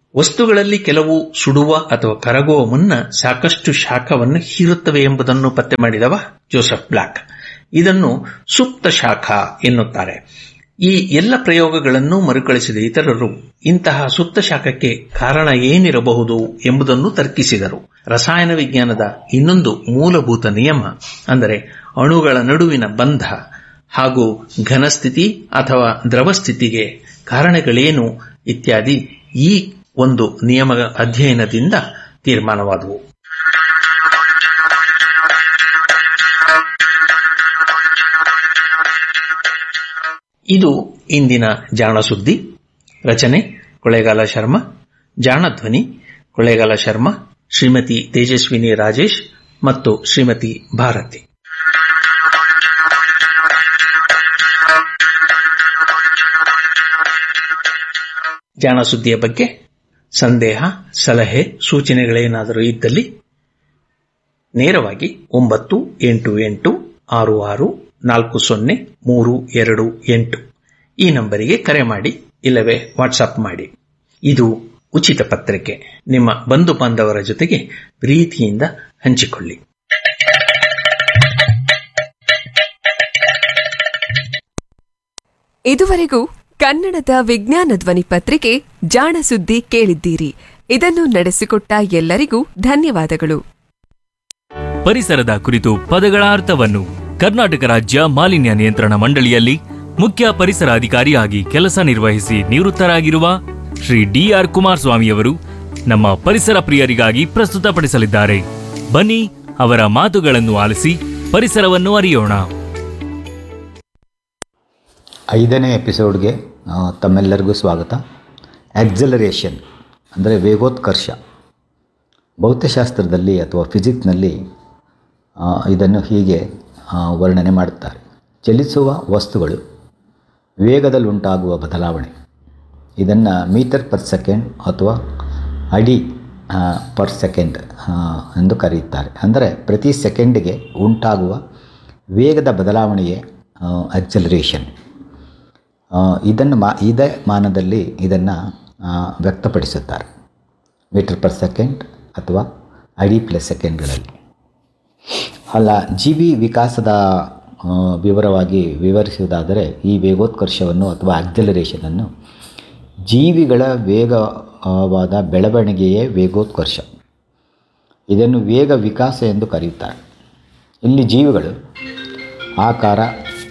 ವಸ್ತುಗಳಲ್ಲಿ ಕೆಲವು ಸುಡುವ ಅಥವಾ ಕರಗುವ ಮುನ್ನ ಸಾಕಷ್ಟು ಶಾಖವನ್ನು ಹೀರುತ್ತವೆ ಎಂಬುದನ್ನು ಪತ್ತೆ ಮಾಡಿದವ ಜೋಸೆಫ್ ಬ್ಲಾಕ್. ಇದನ್ನು ಸುಪ್ತ ಶಾಖ ಎನ್ನುತ್ತಾರೆ. ಈ ಎಲ್ಲ ಪ್ರಯೋಗಗಳನ್ನು ಮರುಕಳಿಸಿದ ಇತರರು ಇಂತಹ ಸುಪ್ತ ಶಾಖಕ್ಕೆ ಕಾರಣ ಏನಿರಬಹುದು ಎಂಬುದನ್ನು ತರ್ಕಿಸಿದರು. ರಸಾಯನ ವಿಜ್ಞಾನದ ಇನ್ನೊಂದು ಮೂಲಭೂತ ನಿಯಮ ಅಂದರೆ ಅಣುಗಳ ನಡುವಿನ ಬಂಧ ಹಾಗೂ ಘನಸ್ಥಿತಿ ಅಥವಾ ದ್ರವ ಸ್ಥಿತಿಗೆ ಕಾರಣಗಳೇನು ಇತ್ಯಾದಿ ಈ ಒಂದು ನಿಯಮ ಅಧ್ಯಯನದಿಂದ ತೀರ್ಮಾನವಾದವು. ಇದು ಇಂದಿನ ಜಾಣ ಸುದ್ದಿ. ರಚನೆ ಕೊಳ್ಳೇಗಾಲ ಶರ್ಮಾ. ಜಾಣ ಧ್ವನಿ ಕೊಳ್ಳೇಗಾಲ ಶರ್ಮಾ, ಶ್ರೀಮತಿ ತೇಜಸ್ವಿನಿ ರಾಜೇಶ್ ಮತ್ತು ಶ್ರೀಮತಿ ಭಾರತಿ. ಜಾಣ ಸುದ್ದಿಯ ಬಗ್ಗೆ ಸಂದೇಹ, ಸಲಹೆ, ಸೂಚನೆಗಳೇನಾದರೂ ಇದ್ದಲ್ಲಿ ನೇರವಾಗಿ ಒಂಬತ್ತು ಎಂಟು ಎಂಟು ಆರು ಆರು ನಾಲ್ಕು ಸೊನ್ನೆ ಮೂರು ಎರಡು ಎಂಟು ಈ ನಂಬರಿಗೆ ಕರೆ ಮಾಡಿ, ಇಲ್ಲವೇ ವಾಟ್ಸಪ್ ಮಾಡಿ. ಇದು ಉಚಿತ ಪತ್ರಿಕೆ. ನಿಮ್ಮ ಬಂಧು ಬಾಂಧವರ ಜೊತೆಗೆ ಪ್ರೀತಿಯಿಂದ ಹಂಚಿಕೊಳ್ಳಿ. ಇದುವರೆಗೂ ಕನ್ನಡದ ವಿಜ್ಞಾನ ಧ್ವನಿ ಪತ್ರಿಕೆ ಜಾಣ ಸುದ್ದಿ ಕೇಳಿದ್ದೀರಿ. ಇದನ್ನು ನಡೆಸಿಕೊಟ್ಟ ಎಲ್ಲರಿಗೂ ಧನ್ಯವಾದಗಳು. ಪರಿಸರದ ಕುರಿತು ಪದಗಳ ಅರ್ಥವನ್ನು ಕರ್ನಾಟಕ ರಾಜ್ಯ ಮಾಲಿನ್ಯ ನಿಯಂತ್ರಣ ಮಂಡಳಿಯಲ್ಲಿ ಮುಖ್ಯ ಪರಿಸರ ಅಧಿಕಾರಿಯಾಗಿ ಕೆಲಸ ನಿರ್ವಹಿಸಿ ನಿವೃತ್ತರಾಗಿರುವ ಶ್ರೀ ಡಿ ಆರ್ ಕುಮಾರಸ್ವಾಮಿಯವರು ನಮ್ಮ ಪರಿಸರ ಪ್ರಿಯರಿಗಾಗಿ ಪ್ರಸ್ತುತಪಡಿಸಲಿದ್ದಾರೆ. ಬನ್ನಿ ಅವರ ಮಾತುಗಳನ್ನು ಆಲಿಸಿ ಪರಿಸರವನ್ನು ಅರಿಯೋಣ. ಐದನೇ ಎಪಿಸೋಡ್ಗೆ ತಮ್ಮೆಲ್ಲರಿಗೂ ಸ್ವಾಗತ. ಆಕ್ಸಲರೇಷನ್ ಅಂದರೆ ವೇಗೋತ್ಕರ್ಷ. ಭೌತಶಾಸ್ತ್ರದಲ್ಲಿ ಅಥವಾ ಫಿಸಿಕ್ಸ್ನಲ್ಲಿ ಇದನ್ನು ಹೀಗೆ ವರ್ಣನೆ ಮಾಡುತ್ತಾರೆ. ಚಲಿಸುವ ವಸ್ತುಗಳು ವೇಗದಲ್ಲುಂಟಾಗುವ ಬದಲಾವಣೆ. ಇದನ್ನು ಮೀಟರ್ ಪರ್ ಸೆಕೆಂಡ್ ಅಥವಾ ಅಡಿ ಪರ್ ಸೆಕೆಂಡ್ ಎಂದು ಕರೆಯುತ್ತಾರೆ. ಅಂದರೆ ಪ್ರತಿ ಸೆಕೆಂಡಿಗೆ ಉಂಟಾಗುವ ವೇಗದ ಬದಲಾವಣೆಯೇ ಆಕ್ಸಲರೇಷನ್. ಇದನ್ನು ಮಾ ಇದೇ ಮಾನದಲ್ಲಿ ಇದನ್ನು ವ್ಯಕ್ತಪಡಿಸುತ್ತಾರೆ, ಮೀಟರ್ ಪರ್ ಸೆಕೆಂಡ್ ಅಥವಾ ಅಡಿ ಪ್ಲಸ್ ಸೆಕೆಂಡ್ಗಳಲ್ಲಿ. ಅಲ್ಲ, ಜೀವಿ ವಿಕಾಸದ ವಿವರವಾಗಿ ವಿವರಿಸುವುದಾದರೆ ಈ ವೇಗೋತ್ಕರ್ಷವನ್ನು ಅಥವಾ ಆಕ್ಸಲರೇಷನನ್ನು ಜೀವಿಗಳ ವೇಗವಾದ ಬೆಳವಣಿಗೆಯೇ ವೇಗೋತ್ಕರ್ಷ. ಇದನ್ನು ವೇಗ ವಿಕಾಸ ಎಂದು ಕರೆಯುತ್ತಾರೆ. ಇಲ್ಲಿ ಜೀವಿಗಳು ಆಕಾರ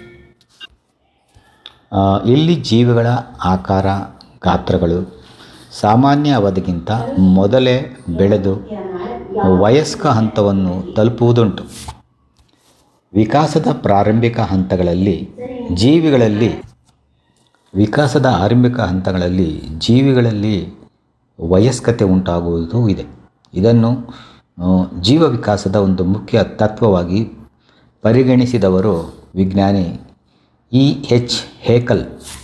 ಇಲ್ಲಿ ಜೀವಿಗಳ ಆಕಾರ ಗಾತ್ರಗಳು ಸಾಮಾನ್ಯ ಅವಧಿಗಿಂತ ಮೊದಲೇ ಬೆಳೆದು ವಯಸ್ಕ ಹಂತವನ್ನು ತಲುಪುವುದುಂಟು. ವಿಕಾಸದ ಪ್ರಾರಂಭಿಕ ಹಂತಗಳಲ್ಲಿ ಜೀವಿಗಳಲ್ಲಿ ವಿಕಾಸದ ಆರಂಭಿಕ ಹಂತಗಳಲ್ಲಿ ಜೀವಿಗಳಲ್ಲಿ ವಯಸ್ಕತೆ ಉಂಟಾಗುವುದು ಇದೆ. ಇದನ್ನು ಜೀವ ವಿಕಾಸದ ಒಂದು ಮುಖ್ಯ ತತ್ವವಾಗಿ ಪರಿಗಣಿಸಿದವರು ವಿಜ್ಞಾನಿ ಇ ಎಚ್ ಹೇಕಲ್.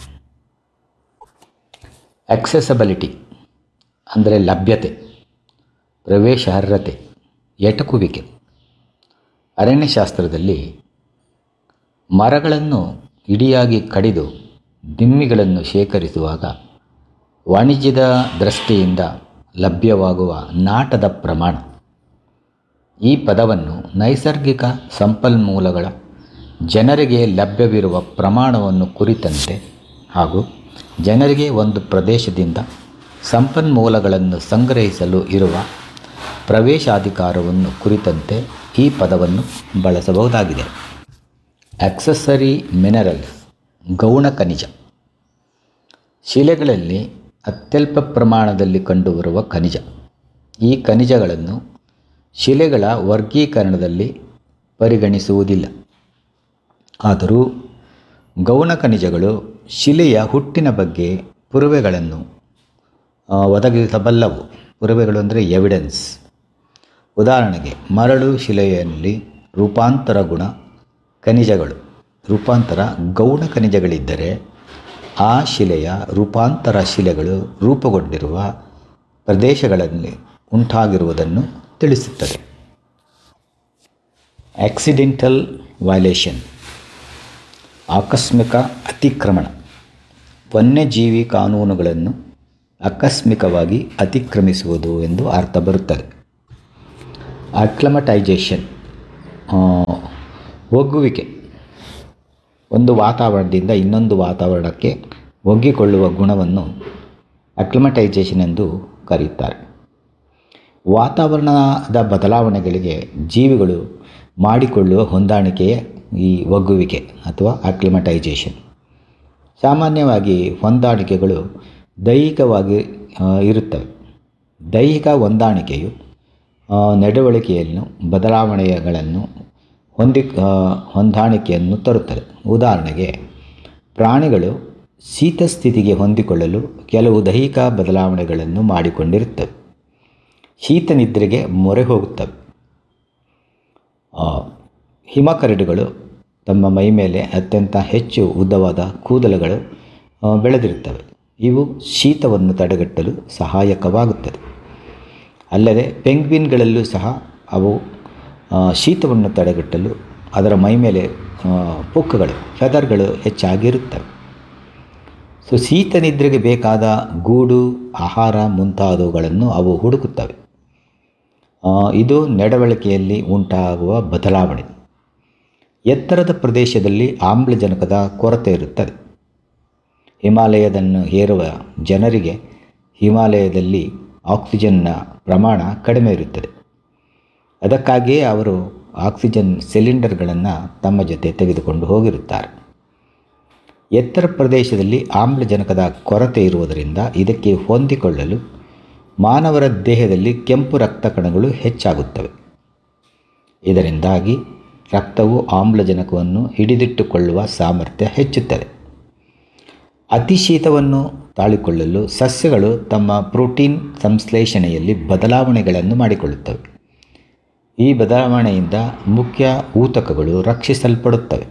ಆಕ್ಸೆಸಬಿಲಿಟಿ ಅಂದರೆ ಲಭ್ಯತೆ, ಪ್ರವೇಶಾರ್ಹತೆ, ಎಟಕುವಿಕೆ. ಅರಣ್ಯಶಾಸ್ತ್ರದಲ್ಲಿ ಮರಗಳನ್ನು ಇಡಿಯಾಗಿ ಕಡಿದು ದಿಮ್ಮಿಗಳನ್ನು ಶೇಖರಿಸುವಾಗ ವಾಣಿಜ್ಯದ ದೃಷ್ಟಿಯಿಂದ ಲಭ್ಯವಾಗುವ ನಾಟದ ಪ್ರಮಾಣ. ಈ ಪದವನ್ನು ನೈಸರ್ಗಿಕ ಸಂಪನ್ಮೂಲಗಳ ಜನರಿಗೆ ಲಭ್ಯವಿರುವ ಪ್ರಮಾಣವನ್ನು ಕುರಿತಂತೆ ಹಾಗೂ ಜನರಿಗೆ ಒಂದು ಪ್ರದೇಶದಿಂದ ಸಂಪನ್ಮೂಲಗಳನ್ನು ಸಂಗ್ರಹಿಸಲು ಇರುವ ಪ್ರವೇಶಾಧಿಕಾರವನ್ನು ಕುರಿತಂತೆ ಈ ಪದವನ್ನು ಬಳಸಬಹುದಾಗಿದೆ. ಆಕ್ಸೆಸರಿ ಮಿನರಲ್ಸ್, ಗೌಣ ಖನಿಜ. ಶಿಲೆಗಳಲ್ಲಿ ಅತ್ಯಲ್ಪ ಪ್ರಮಾಣದಲ್ಲಿ ಕಂಡುಬರುವ ಖನಿಜ. ಈ ಖನಿಜಗಳನ್ನು ಶಿಲೆಗಳ ವರ್ಗೀಕರಣದಲ್ಲಿ ಪರಿಗಣಿಸುವುದಿಲ್ಲ. ಆದರೂ ಗೌಣ ಖನಿಜಗಳು ಶಿಲೆಯ ಹುಟ್ಟಿನ ಬಗ್ಗೆ ಪುರಾವೆಗಳನ್ನು ಒದಗಿಸಬಲ್ಲವು. ಪುರಾವೆಗಳು ಅಂದರೆ ಎವಿಡೆನ್ಸ್. ಉದಾಹರಣೆಗೆ ಮರಳು ಶಿಲೆಯಲ್ಲಿ ರೂಪಾಂತರ ಗುಣ ಖನಿಜಗಳು ರೂಪಾಂತರ ಗೌಣ ಖನಿಜಗಳಿದ್ದರೆ ಆ ಶಿಲೆಯ ರೂಪಾಂತರ ಶಿಲೆಗಳು ರೂಪುಗೊಂಡಿರುವ ಪ್ರದೇಶಗಳಲ್ಲಿ ಉಂಟಾಗಿರುವುದನ್ನು ತಿಳಿಸುತ್ತದೆ. ಆಕ್ಸಿಡೆಂಟಲ್ ವೈಲೇಷನ್, ಆಕಸ್ಮಿಕ ಅತಿಕ್ರಮಣ. ವನ್ಯಜೀವಿ ಕಾನೂನುಗಳನ್ನು ಆಕಸ್ಮಿಕವಾಗಿ ಅತಿಕ್ರಮಿಸುವುದು ಎಂದು ಅರ್ಥ ಬರುತ್ತದೆ. ಅಕ್ಲಮಟೈಜೇಷನ್ ಒಗ್ಗುವಿಕೆ, ಒಂದು ವಾತಾವರಣದಿಂದ ಇನ್ನೊಂದು ವಾತಾವರಣಕ್ಕೆ ಒಗ್ಗಿಕೊಳ್ಳುವ ಗುಣವನ್ನು ಅಕ್ಲಮಟೈಜೇಷನ್ ಎಂದು ಕರೆಯುತ್ತಾರೆ. ವಾತಾವರಣದ ಬದಲಾವಣೆಗಳಿಗೆ ಜೀವಿಗಳು ಮಾಡಿಕೊಳ್ಳುವ ಹೊಂದಾಣಿಕೆಯೇ ಈ ಒಗ್ಗುವಿಕೆ ಅಥವಾ ಅಕ್ಲಿಮಟೈಜೇಷನ್. ಸಾಮಾನ್ಯವಾಗಿ ಹೊಂದಾಣಿಕೆಗಳು ದೈಹಿಕವಾಗಿ ಇರುತ್ತವೆ. ದೈಹಿಕ ಹೊಂದಾಣಿಕೆಯು ನಡವಳಿಕೆಯನ್ನು ಬದಲಾವಣೆಗಳನ್ನು ಹೊಂದಿ ಹೊಂದಾಣಿಕೆಯನ್ನು ತರುತ್ತದೆ. ಉದಾಹರಣೆಗೆ, ಪ್ರಾಣಿಗಳು ಶೀತ ಸ್ಥಿತಿಗೆ ಹೊಂದಿಕೊಳ್ಳಲು ಕೆಲವು ದೈಹಿಕ ಬದಲಾವಣೆಗಳನ್ನು ಮಾಡಿಕೊಂಡಿರುತ್ತವೆ. ಶೀತ ನಿದ್ರೆಗೆ ಮೊರೆ ಹೋಗುತ್ತವೆ. ಹಿಮಕರಡಿಗಳು ತಮ್ಮ ಮೈ ಮೇಲೆ ಅತ್ಯಂತ ಹೆಚ್ಚು ಉದ್ದವಾದ ಕೂದಲುಗಳು ಬೆಳೆದಿರುತ್ತವೆ. ಇವು ಶೀತವನ್ನು ತಡೆಗಟ್ಟಲು ಸಹಾಯಕವಾಗುತ್ತದೆ. ಅಲ್ಲದೆ ಪೆಂಗ್ವಿನ್ಗಳಲ್ಲೂ ಸಹ ಅವು ಶೀತವನ್ನು ತಡೆಗಟ್ಟಲು ಅದರ ಮೈ ಮೇಲೆ ಪುಕ್ಕಗಳು ಫೆದರ್ಗಳು ಹೆಚ್ಚಾಗಿರುತ್ತವೆ. ಸೊ ಶೀತ ನಿದ್ರೆಗೆ ಬೇಕಾದ ಗೂಡು, ಆಹಾರ ಮುಂತಾದವುಗಳನ್ನು ಅವು ಹುಡುಕುತ್ತವೆ. ಇದು ನಡವಳಿಕೆಯಲ್ಲಿ ಉಂಟಾಗುವ ಬದಲಾವಣೆ. ಎತ್ತರದ ಪ್ರದೇಶದಲ್ಲಿ ಆಮ್ಲಜನಕದ ಕೊರತೆ ಇರುತ್ತದೆ. ಹಿಮಾಲಯದನ್ನು ಏರುವ ಜನರಿಗೆ ಹಿಮಾಲಯದಲ್ಲಿ ಆಕ್ಸಿಜನ್ನ ಪ್ರಮಾಣ ಕಡಿಮೆ ಇರುತ್ತದೆ. ಅದಕ್ಕಾಗಿಯೇ ಅವರು ಆಕ್ಸಿಜನ್ ಸಿಲಿಂಡರ್ಗಳನ್ನು ತಮ್ಮ ಜೊತೆ ತೆಗೆದುಕೊಂಡು ಹೋಗಿರುತ್ತಾರೆ. ಎತ್ತರ ಪ್ರದೇಶದಲ್ಲಿ ಆಮ್ಲಜನಕದ ಕೊರತೆ ಇರುವುದರಿಂದ ಇದಕ್ಕೆ ಹೊಂದಿಕೊಳ್ಳಲು ಮಾನವರ ದೇಹದಲ್ಲಿ ಕೆಂಪು ರಕ್ತ ಕಣಗಳು ಹೆಚ್ಚಾಗುತ್ತವೆ. ಇದರಿಂದಾಗಿ ರಕ್ತವು ಆಮ್ಲಜನಕವನ್ನು ಹಿಡಿದಿಟ್ಟುಕೊಳ್ಳುವ ಸಾಮರ್ಥ್ಯ ಹೆಚ್ಚುತ್ತದೆ. ಅತಿ ಶೀತವನ್ನು ತಾಳಿಕೊಳ್ಳಲು ಸಸ್ಯಗಳು ತಮ್ಮ ಪ್ರೋಟೀನ್ ಸಂಶ್ಲೇಷಣೆಯಲ್ಲಿ ಬದಲಾವಣೆಗಳನ್ನು ಮಾಡಿಕೊಳ್ಳುತ್ತವೆ. ಈ ಬದಲಾವಣೆಯಿಂದ ಮುಖ್ಯ ಊತಕಗಳು ರಕ್ಷಿಸಲ್ಪಡುತ್ತವೆ.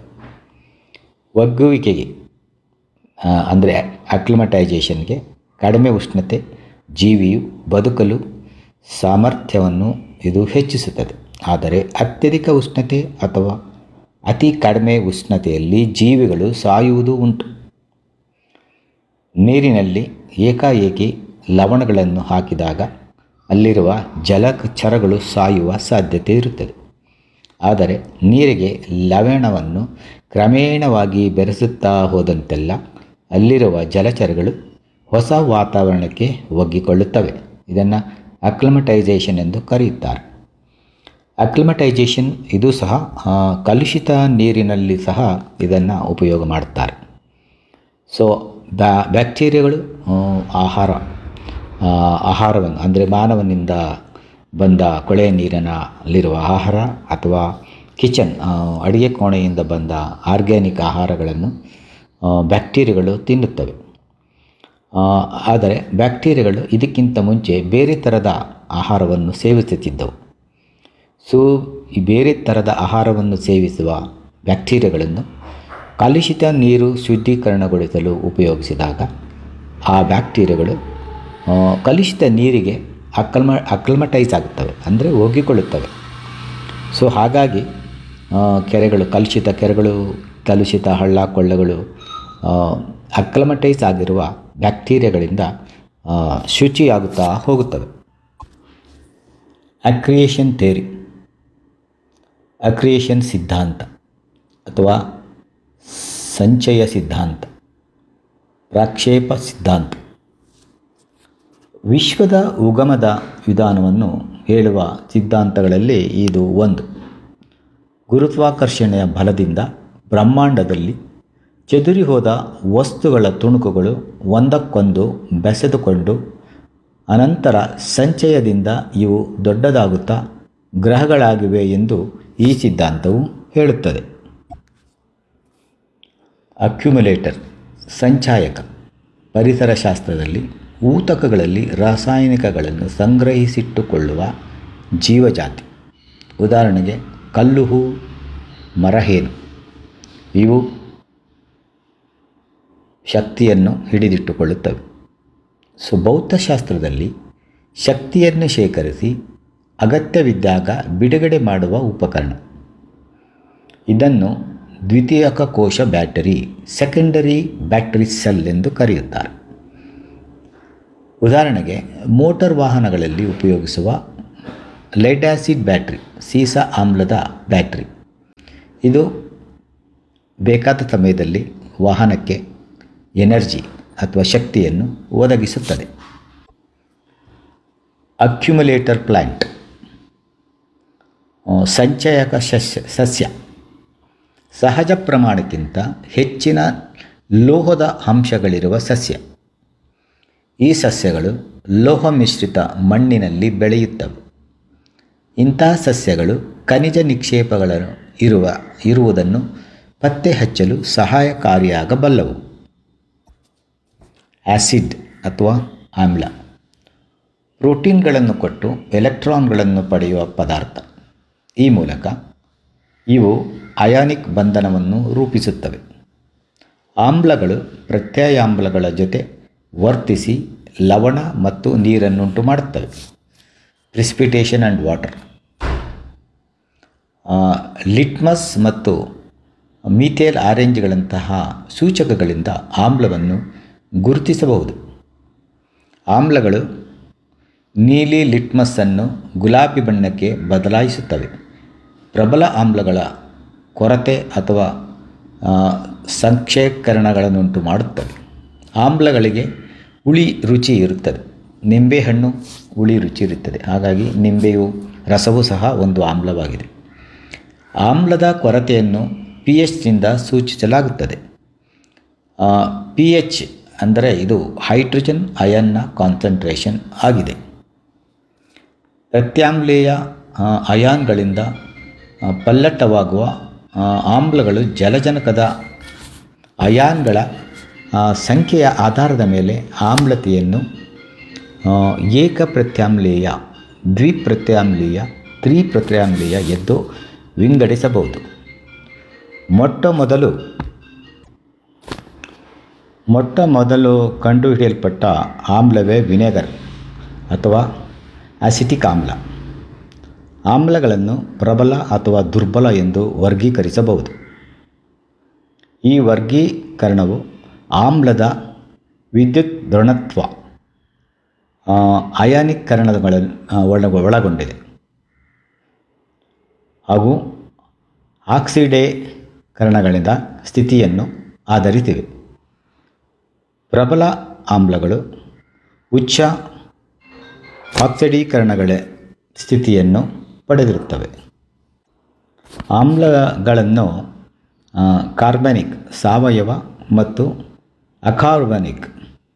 ಒಗ್ಗುವಿಕೆಗೆ ಅಂದರೆ ಅಕ್ಲಿಮಟೈಜೇಷನ್ಗೆ ಕಡಿಮೆ ಉಷ್ಣತೆ ಜೀವಿಯು ಬದುಕಲು ಸಾಮರ್ಥ್ಯವನ್ನು ಇದು ಹೆಚ್ಚಿಸುತ್ತದೆ. ಆದರೆ ಅತ್ಯಧಿಕ ಉಷ್ಣತೆ ಅಥವಾ ಅತಿ ಕಡಿಮೆ ಉಷ್ಣತೆಯಲ್ಲಿ ಜೀವಿಗಳು ಸಾಯುವುದು ಉಂಟು. ನೀರಿನಲ್ಲಿ ಏಕಾಏಕಿ ಲವಣಗಳನ್ನು ಹಾಕಿದಾಗ ಅಲ್ಲಿರುವ ಜಲಚರಗಳು ಸಾಯುವ ಸಾಧ್ಯತೆ ಇರುತ್ತದೆ. ಆದರೆ ನೀರಿಗೆ ಲವಣವನ್ನು ಕ್ರಮೇಣವಾಗಿ ಬೆರೆಸುತ್ತಾ ಹೋದಂತೆಲ್ಲ ಅಲ್ಲಿರುವ ಜಲಚರಗಳು ಹೊಸ ವಾತಾವರಣಕ್ಕೆ ಒಗ್ಗಿಕೊಳ್ಳುತ್ತವೆ. ಇದನ್ನು ಅಕ್ಲಿಮಟೈಜೇಷನ್ ಎಂದು ಕರೆಯುತ್ತಾರೆ. ಅಕ್ಲಿಮಟೈಜೇಷನ್ ಇದು ಸಹ ಕಲುಷಿತ ನೀರಿನಲ್ಲಿ ಸಹ ಇದನ್ನು ಉಪಯೋಗ ಮಾಡುತ್ತಾರೆ. ಸೊ ಬ್ಯಾ ಬ್ಯಾಕ್ಟೀರಿಯಾಗಳು ಆಹಾರ ಆಹಾರವನ್ನು ಅಂದರೆ ಮಾನವನಿಂದ ಬಂದ ಕೊಳೆಯ ನೀರಿನಲ್ಲಿರುವ ಆಹಾರ ಅಥವಾ ಕಿಚನ್ ಅಡುಗೆ ಕೋಣೆಯಿಂದ ಬಂದ ಆರ್ಗ್ಯಾನಿಕ್ ಆಹಾರಗಳನ್ನು ಬ್ಯಾಕ್ಟೀರಿಯಾಗಳು ತಿನ್ನುತ್ತವೆ. ಆದರೆ ಬ್ಯಾಕ್ಟೀರಿಯಾಗಳು ಇದಕ್ಕಿಂತ ಮುಂಚೆ ಬೇರೆ ಥರದ ಆಹಾರವನ್ನು ಸೇವಿಸುತ್ತಿದ್ದವು. ಸೊ ಈ ಬೇರೆ ಥರದ ಆಹಾರವನ್ನು ಸೇವಿಸುವ ಬ್ಯಾಕ್ಟೀರಿಯಾಗಳನ್ನು ಕಲುಷಿತ ನೀರು ಶುದ್ಧೀಕರಣಗೊಳಿಸಲು ಉಪಯೋಗಿಸಿದಾಗ ಆ ಬ್ಯಾಕ್ಟೀರಿಯಾಗಳು ಕಲುಷಿತ ನೀರಿಗೆ ಅಕ್ಲಮ ಅಕ್ಲಮಟೈಸ್ ಆಗುತ್ತವೆ, ಅಂದರೆ ಒಗ್ಗಿಕೊಳ್ಳುತ್ತವೆ. ಸೊ ಹಾಗಾಗಿ ಕೆರೆಗಳು ಕಲುಷಿತ ಕೆರೆಗಳು ಕಲುಷಿತ ಹಳ್ಳ ಕೊಳ್ಳಗಳು ಅಕ್ಲಮಟೈಸ್ ಆಗಿರುವ ಬ್ಯಾಕ್ಟೀರಿಯಾಗಳಿಂದ ಶುಚಿಯಾಗುತ್ತಾ ಹೋಗುತ್ತವೆ. ಅಕ್ರಿಯೇಷನ್ ಥಿಯರಿ, ಅಕ್ರಿಯೇಷನ್ ಸಿದ್ಧಾಂತ ಅಥವಾ ಸಂಚಯ ಸಿದ್ಧಾಂತ, ಪ್ರಕ್ಷೇಪ ಸಿದ್ಧಾಂತ ವಿಶ್ವದ ಉಗಮದ ವಿಧಾನವನ್ನು ಹೇಳುವ ಸಿದ್ಧಾಂತಗಳಲ್ಲಿ ಇದು ಒಂದು. ಗುರುತ್ವಾಕರ್ಷಣೆಯ ಬಲದಿಂದ ಬ್ರಹ್ಮಾಂಡದಲ್ಲಿ ಚದುರಿ ಹೋದ ವಸ್ತುಗಳ ತುಣುಕುಗಳು ಒಂದಕ್ಕೊಂದು ಬೆಸೆದುಕೊಂಡು ಅನಂತರ ಸಂಚಯದಿಂದ ಇವು ದೊಡ್ಡದಾಗುತ್ತಾ ಗ್ರಹಗಳಾಗಿವೆ ಎಂದು ಈ ಸಿದ್ಧಾಂತವು ಹೇಳುತ್ತದೆ. ಅಕ್ಯುಮುಲೇಟರ್, ಸಂಚಾಯಕ, ಪರಿಸರ ಶಾಸ್ತ್ರದಲ್ಲಿ ಊತಕಗಳಲ್ಲಿ ರಾಸಾಯನಿಕಗಳನ್ನು ಸಂಗ್ರಹಿಸಿಟ್ಟುಕೊಳ್ಳುವ ಜೀವಜಾತಿ. ಉದಾಹರಣೆಗೆ ಕಲ್ಲುಹೂ, ಮರಹೇನು ಇವು ಶಕ್ತಿಯನ್ನು ಹಿಡಿದಿಟ್ಟುಕೊಳ್ಳುತ್ತವೆ. ಸೊ ಭೌತಶಾಸ್ತ್ರದಲ್ಲಿ ಶಕ್ತಿಯನ್ನು ಶೇಖರಿಸಿ ಅಗತ್ಯವಿದ್ದಾಗ ಬಿಡುಗಡೆ ಮಾಡುವ ಉಪಕರಣ. ಇದನ್ನು ದ್ವಿತೀಯಕ ಕೋಶ ಬ್ಯಾಟರಿ, ಸೆಕೆಂಡರಿ ಬ್ಯಾಟರಿ ಸೆಲ್ ಎಂದು ಕರೆಯುತ್ತಾರೆ. ಉದಾಹರಣೆಗೆ ಮೋಟಾರ್ ವಾಹನಗಳಲ್ಲಿ ಉಪಯೋಗಿಸುವ ಲೆಡ್ ಆ್ಯಸಿಡ್ ಬ್ಯಾಟ್ರಿ, ಸೀಸ ಆಮ್ಲದ ಬ್ಯಾಟ್ರಿ. ಇದು ಬೇಕಾದ ಸಮಯದಲ್ಲಿ ವಾಹನಕ್ಕೆ ಎನರ್ಜಿ ಅಥವಾ ಶಕ್ತಿಯನ್ನು ಒದಗಿಸುತ್ತದೆ. ಅಕ್ಯುಮುಲೇಟರ್ ಪ್ಲ್ಯಾಂಟ್, ಸಂಚಯಕ ಸಸ್ಯ ಸಸ್ಯ ಸಹಜ ಪ್ರಮಾಣಕ್ಕಿಂತ ಹೆಚ್ಚಿನ ಲೋಹದ ಅಂಶಗಳಿರುವ ಸಸ್ಯ. ಈ ಸಸ್ಯಗಳು ಲೋಹ ಮಿಶ್ರಿತ ಮಣ್ಣಿನಲ್ಲಿ ಬೆಳೆಯುತ್ತವೆ. ಇಂತಹ ಸಸ್ಯಗಳು ಖನಿಜ ನಿಕ್ಷೇಪಗಳು ಇರುವ ಇರುವುದನ್ನು ಪತ್ತೆ ಹಚ್ಚಲು ಸಹಾಯಕಾರಿಯಾಗಬಲ್ಲವು. ಆ್ಯಸಿಡ್ ಅಥವಾ ಆಮ್ಲ, ಪ್ರೋಟೀನ್ಗಳನ್ನು ಕೊಟ್ಟು ಎಲೆಕ್ಟ್ರಾನ್ಗಳನ್ನು ಪಡೆಯುವ ಪದಾರ್ಥ. ಈ ಮೂಲಕ ಇವು ಅಯಾನಿಕ್ ಬಂಧನವನ್ನು ರೂಪಿಸುತ್ತವೆ. ಆಮ್ಲಗಳು ಪ್ರತ್ಯಯಾಮ್ಲಗಳ ಜೊತೆ ವರ್ತಿಸಿ ಲವಣ ಮತ್ತು ನೀರನ್ನುಂಟು ಮಾಡುತ್ತವೆ. Precipitation and water. ಲಿಟ್ಮಸ್ ಮತ್ತು ಮೀಥೇಲ್ ಆರೆಂಜ್ಗಳಂತಹ ಸೂಚಕಗಳಿಂದ ಆಮ್ಲವನ್ನು ಗುರುತಿಸಬಹುದು. ಆಮ್ಲಗಳು ನೀಲಿ ಲಿಟ್ಮಸ್ಸನ್ನು ಗುಲಾಬಿ ಬಣ್ಣಕ್ಕೆ ಬದಲಾಯಿಸುತ್ತವೆ. ಪ್ರಬಲ ಆಮ್ಲಗಳ ಕೊರತೆ ಅಥವಾ ಸಂಕ್ಷೇಕರಣಗಳನ್ನುಂಟು ಮಾಡುತ್ತವೆ. ಆಮ್ಲಗಳಿಗೆ ಹುಳಿ ರುಚಿ ಇರುತ್ತದೆ. ನಿಂಬೆಹಣ್ಣು ಹುಳಿ ರುಚಿ ಇರುತ್ತದೆ, ಹಾಗಾಗಿ ನಿಂಬೆಯು ರಸವೂ ಸಹ ಒಂದು ಆಮ್ಲವಾಗಿದೆ. ಆಮ್ಲದ ಕೊರತೆಯನ್ನು ಪಿ ಎಚ್ನಿಂದ ಸೂಚಿಸಲಾಗುತ್ತದೆ. ಪಿ ಎಚ್ ಅಂದರೆ ಇದು ಹೈಡ್ರೋಜನ್ ಅಯಾನ್ನ ಕಾನ್ಸಂಟ್ರೇಷನ್ ಆಗಿದೆ. ಪ್ರತ್ಯಾಮ್ಲೇಯ ಅಯಾನ್ಗಳಿಂದ ಪಲ್ಲಟವಾಗುವ ಆಮ್ಲಗಳು ಜಲಜನಕದ ಅಯಾನ್ಗಳ ಸಂಖ್ಯೆಯ ಆಧಾರದ ಮೇಲೆ ಆಮ್ಲತೆಯನ್ನು ಏಕ ಪ್ರತ್ಯಾಮ್ಲೇಯ, ದ್ವಿಪ್ರತ್ಯಾಮ್ಲೇಯ, ತ್ರಿಪ್ರತ್ಯಾಮ್ಲೇಯ ಎಂದು ವಿಂಗಡಿಸಬಹುದು. ಮೊಟ್ಟ ಮೊದಲು ಮೊಟ್ಟ ಮೊದಲು ಕಂಡುಹಿಡಿಯಲ್ಪಟ್ಟ ಆಮ್ಲವೇ ವಿನೆಗರ್ ಅಥವಾ ಅಸಿಟಿಕ್ ಆಮ್ಲ. ಆಮ್ಲಗಳನ್ನು ಪ್ರಬಲ ಅಥವಾ ದುರ್ಬಲ ಎಂದು ವರ್ಗೀಕರಿಸಬಹುದು. ಈ ವರ್ಗೀಕರಣವು ಆಮ್ಲದ ವಿದ್ಯುತ್ ದೃಢತ್ವ, ಅಯಾನೀಕರಣಗಳನ್ನು ಒಳಗೊಂಡಿದೆ ಹಾಗೂ ಆಕ್ಸಿಡೀಕರಣಗಳಿಂದ ಸ್ಥಿತಿಯನ್ನು ಆಧರಿಸಿವೆ. ಪ್ರಬಲ ಆಮ್ಲಗಳು ಉಚ್ಚ ಆಕ್ಸಿಡೀಕರಣಗಳ ಸ್ಥಿತಿಯನ್ನು ಪಡೆದಿರುತ್ತವೆ. ಆಮ್ಲಗಳನ್ನು ಕಾರ್ಬನಿಕ್ ಸಾವಯವ ಮತ್ತು ಅಕಾರ್ಬನಿಕ್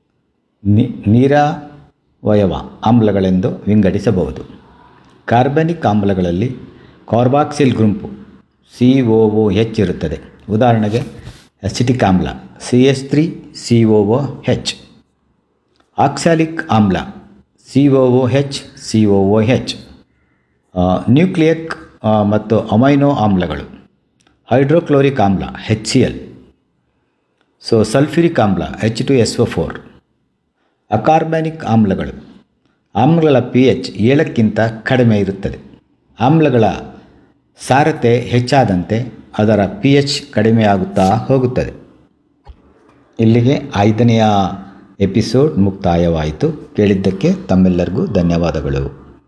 ನಿರವಯವ ಆಮ್ಲಗಳೆಂದು ವಿಂಗಡಿಸಬಹುದು. ಕಾರ್ಬನಿಕ್ ಆಮ್ಲಗಳಲ್ಲಿ ಕಾರ್ಬಾಕ್ಸಿಲ್ ಗುಂಪು ಸಿ ಒ ಒ ಎಚ್ ಇರುತ್ತದೆ. ಉದಾಹರಣೆಗೆ ಅಸಿಟಿಕ್ ಆಮ್ಲ C H three C O ಒ ಹೆಚ್. ಆಕ್ಸಾಲಿಕ್ ಆಮ್ಲ ಸಿ ಒ ಒ ಹೆಚ್ ಸಿ ಒ ಒ ಹೆಚ್. ನ್ಯೂಕ್ಲಿಯಿಕ್ ಮತ್ತು ಅಮೈನೋ ಆಮ್ಲಗಳು ಹೈಡ್ರೋಕ್ಲೋರಿಕ್ ಆಮ್ಲ H C L. So sulphuric ಆಮ್ಲ H two S O four. ಅಕಾರ್ಬನಿಕ್ ಆಮ್ಲಗಳು ಆಮ್ಲಗಳ ಪಿ ಎಚ್ ಏಳಕ್ಕಿಂತ ಕಡಿಮೆ ಇರುತ್ತದೆ. ಆಮ್ಲಗಳ ಸಾರತೆ ಹೆಚ್ಚಾದಂತೆ ಅದರ ಪಿ ಎಚ್ ಕಡಿಮೆಯಾಗುತ್ತಾ ಹೋಗುತ್ತದೆ. ಇಲ್ಲಿಗೆ ಐದನೆಯ ಎಪಿಸೋಡ್ ಮುಕ್ತಾಯವಾಯಿತು. ಕೇಳಿದ್ದಕ್ಕೆ ತಮ್ಮೆಲ್ಲರಿಗೂ ಧನ್ಯವಾದಗಳು.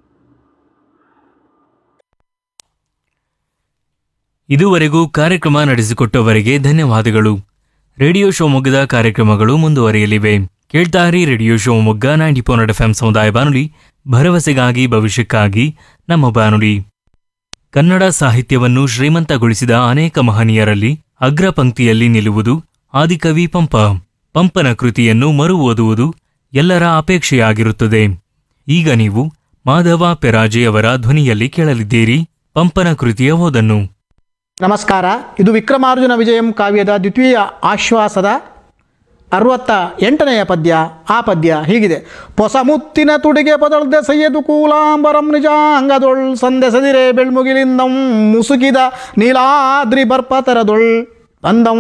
ಇದುವರೆಗೂ ಕಾರ್ಯಕ್ರಮ ನಡೆಸಿಕೊಟ್ಟವರಿಗೆ ಧನ್ಯವಾದಗಳು. ರೇಡಿಯೋ ಶಿವಮೊಗ್ಗದ ಕಾರ್ಯಕ್ರಮಗಳು ಮುಂದುವರಿಯಲಿವೆ. ಕೇಳ್ತಾರಿ radio Shivamogga ninety point F M ಸಮುದಾಯ ಬಾನುಲಿ, ಭರವಸೆಗಾಗಿ ಭವಿಷ್ಯಕ್ಕಾಗಿ ನಮ್ಮ ಬಾನುಲಿ. ಕನ್ನಡ ಸಾಹಿತ್ಯವನ್ನು ಶ್ರೀಮಂತಗೊಳಿಸಿದ ಅನೇಕ ಮಹನೀಯರಲ್ಲಿ ಅಗ್ರ ಪಂಕ್ತಿಯಲ್ಲಿ ನಿಲ್ಲುವುದು ಆದಿಕವಿ ಪಂಪ. ಪಂಪನ ಕೃತಿಯನ್ನು ಮರು ಓದುವುದು ಎಲ್ಲರ ಅಪೇಕ್ಷೆಯಾಗಿರುತ್ತದೆ. ಈಗ ನೀವು ಮಾಧವ ಪೆರಾಜೆಯವರ ಧ್ವನಿಯಲ್ಲಿ ಕೇಳಲಿದ್ದೀರಿ ಪಂಪನ ಕೃತಿಯ ಓದನ್ನು. ನಮಸ್ಕಾರ. ಇದು ವಿಕ್ರಮಾರ್ಜುನ ವಿಜಯಂ ಕಾವ್ಯದ ದ್ವಿತೀಯ ಆಶ್ವಾಸದ ಅರವತ್ತ ಎಂಟನೆಯ ಪದ್ಯ. ಆ ಪದ್ಯ ಹೀಗಿದೆ. ಪೊಸಮುತ್ತಿನ ತುಡಿಗೆ ಪದಳ್ದೆ ಸೈಯದು ಕೂಲಾಂಬರಂ ನಿಜಾಂಗದೊಳ್ ಸಂದೆಸದಿರೆ ಬೆಳ್ಮುಗಿಲಿಂದಂ ಮುಸುಕಿದ ನೀಲಾದ್ರಿ ಬರ್ಪತರದೊಳ್ ಬಂದಂ.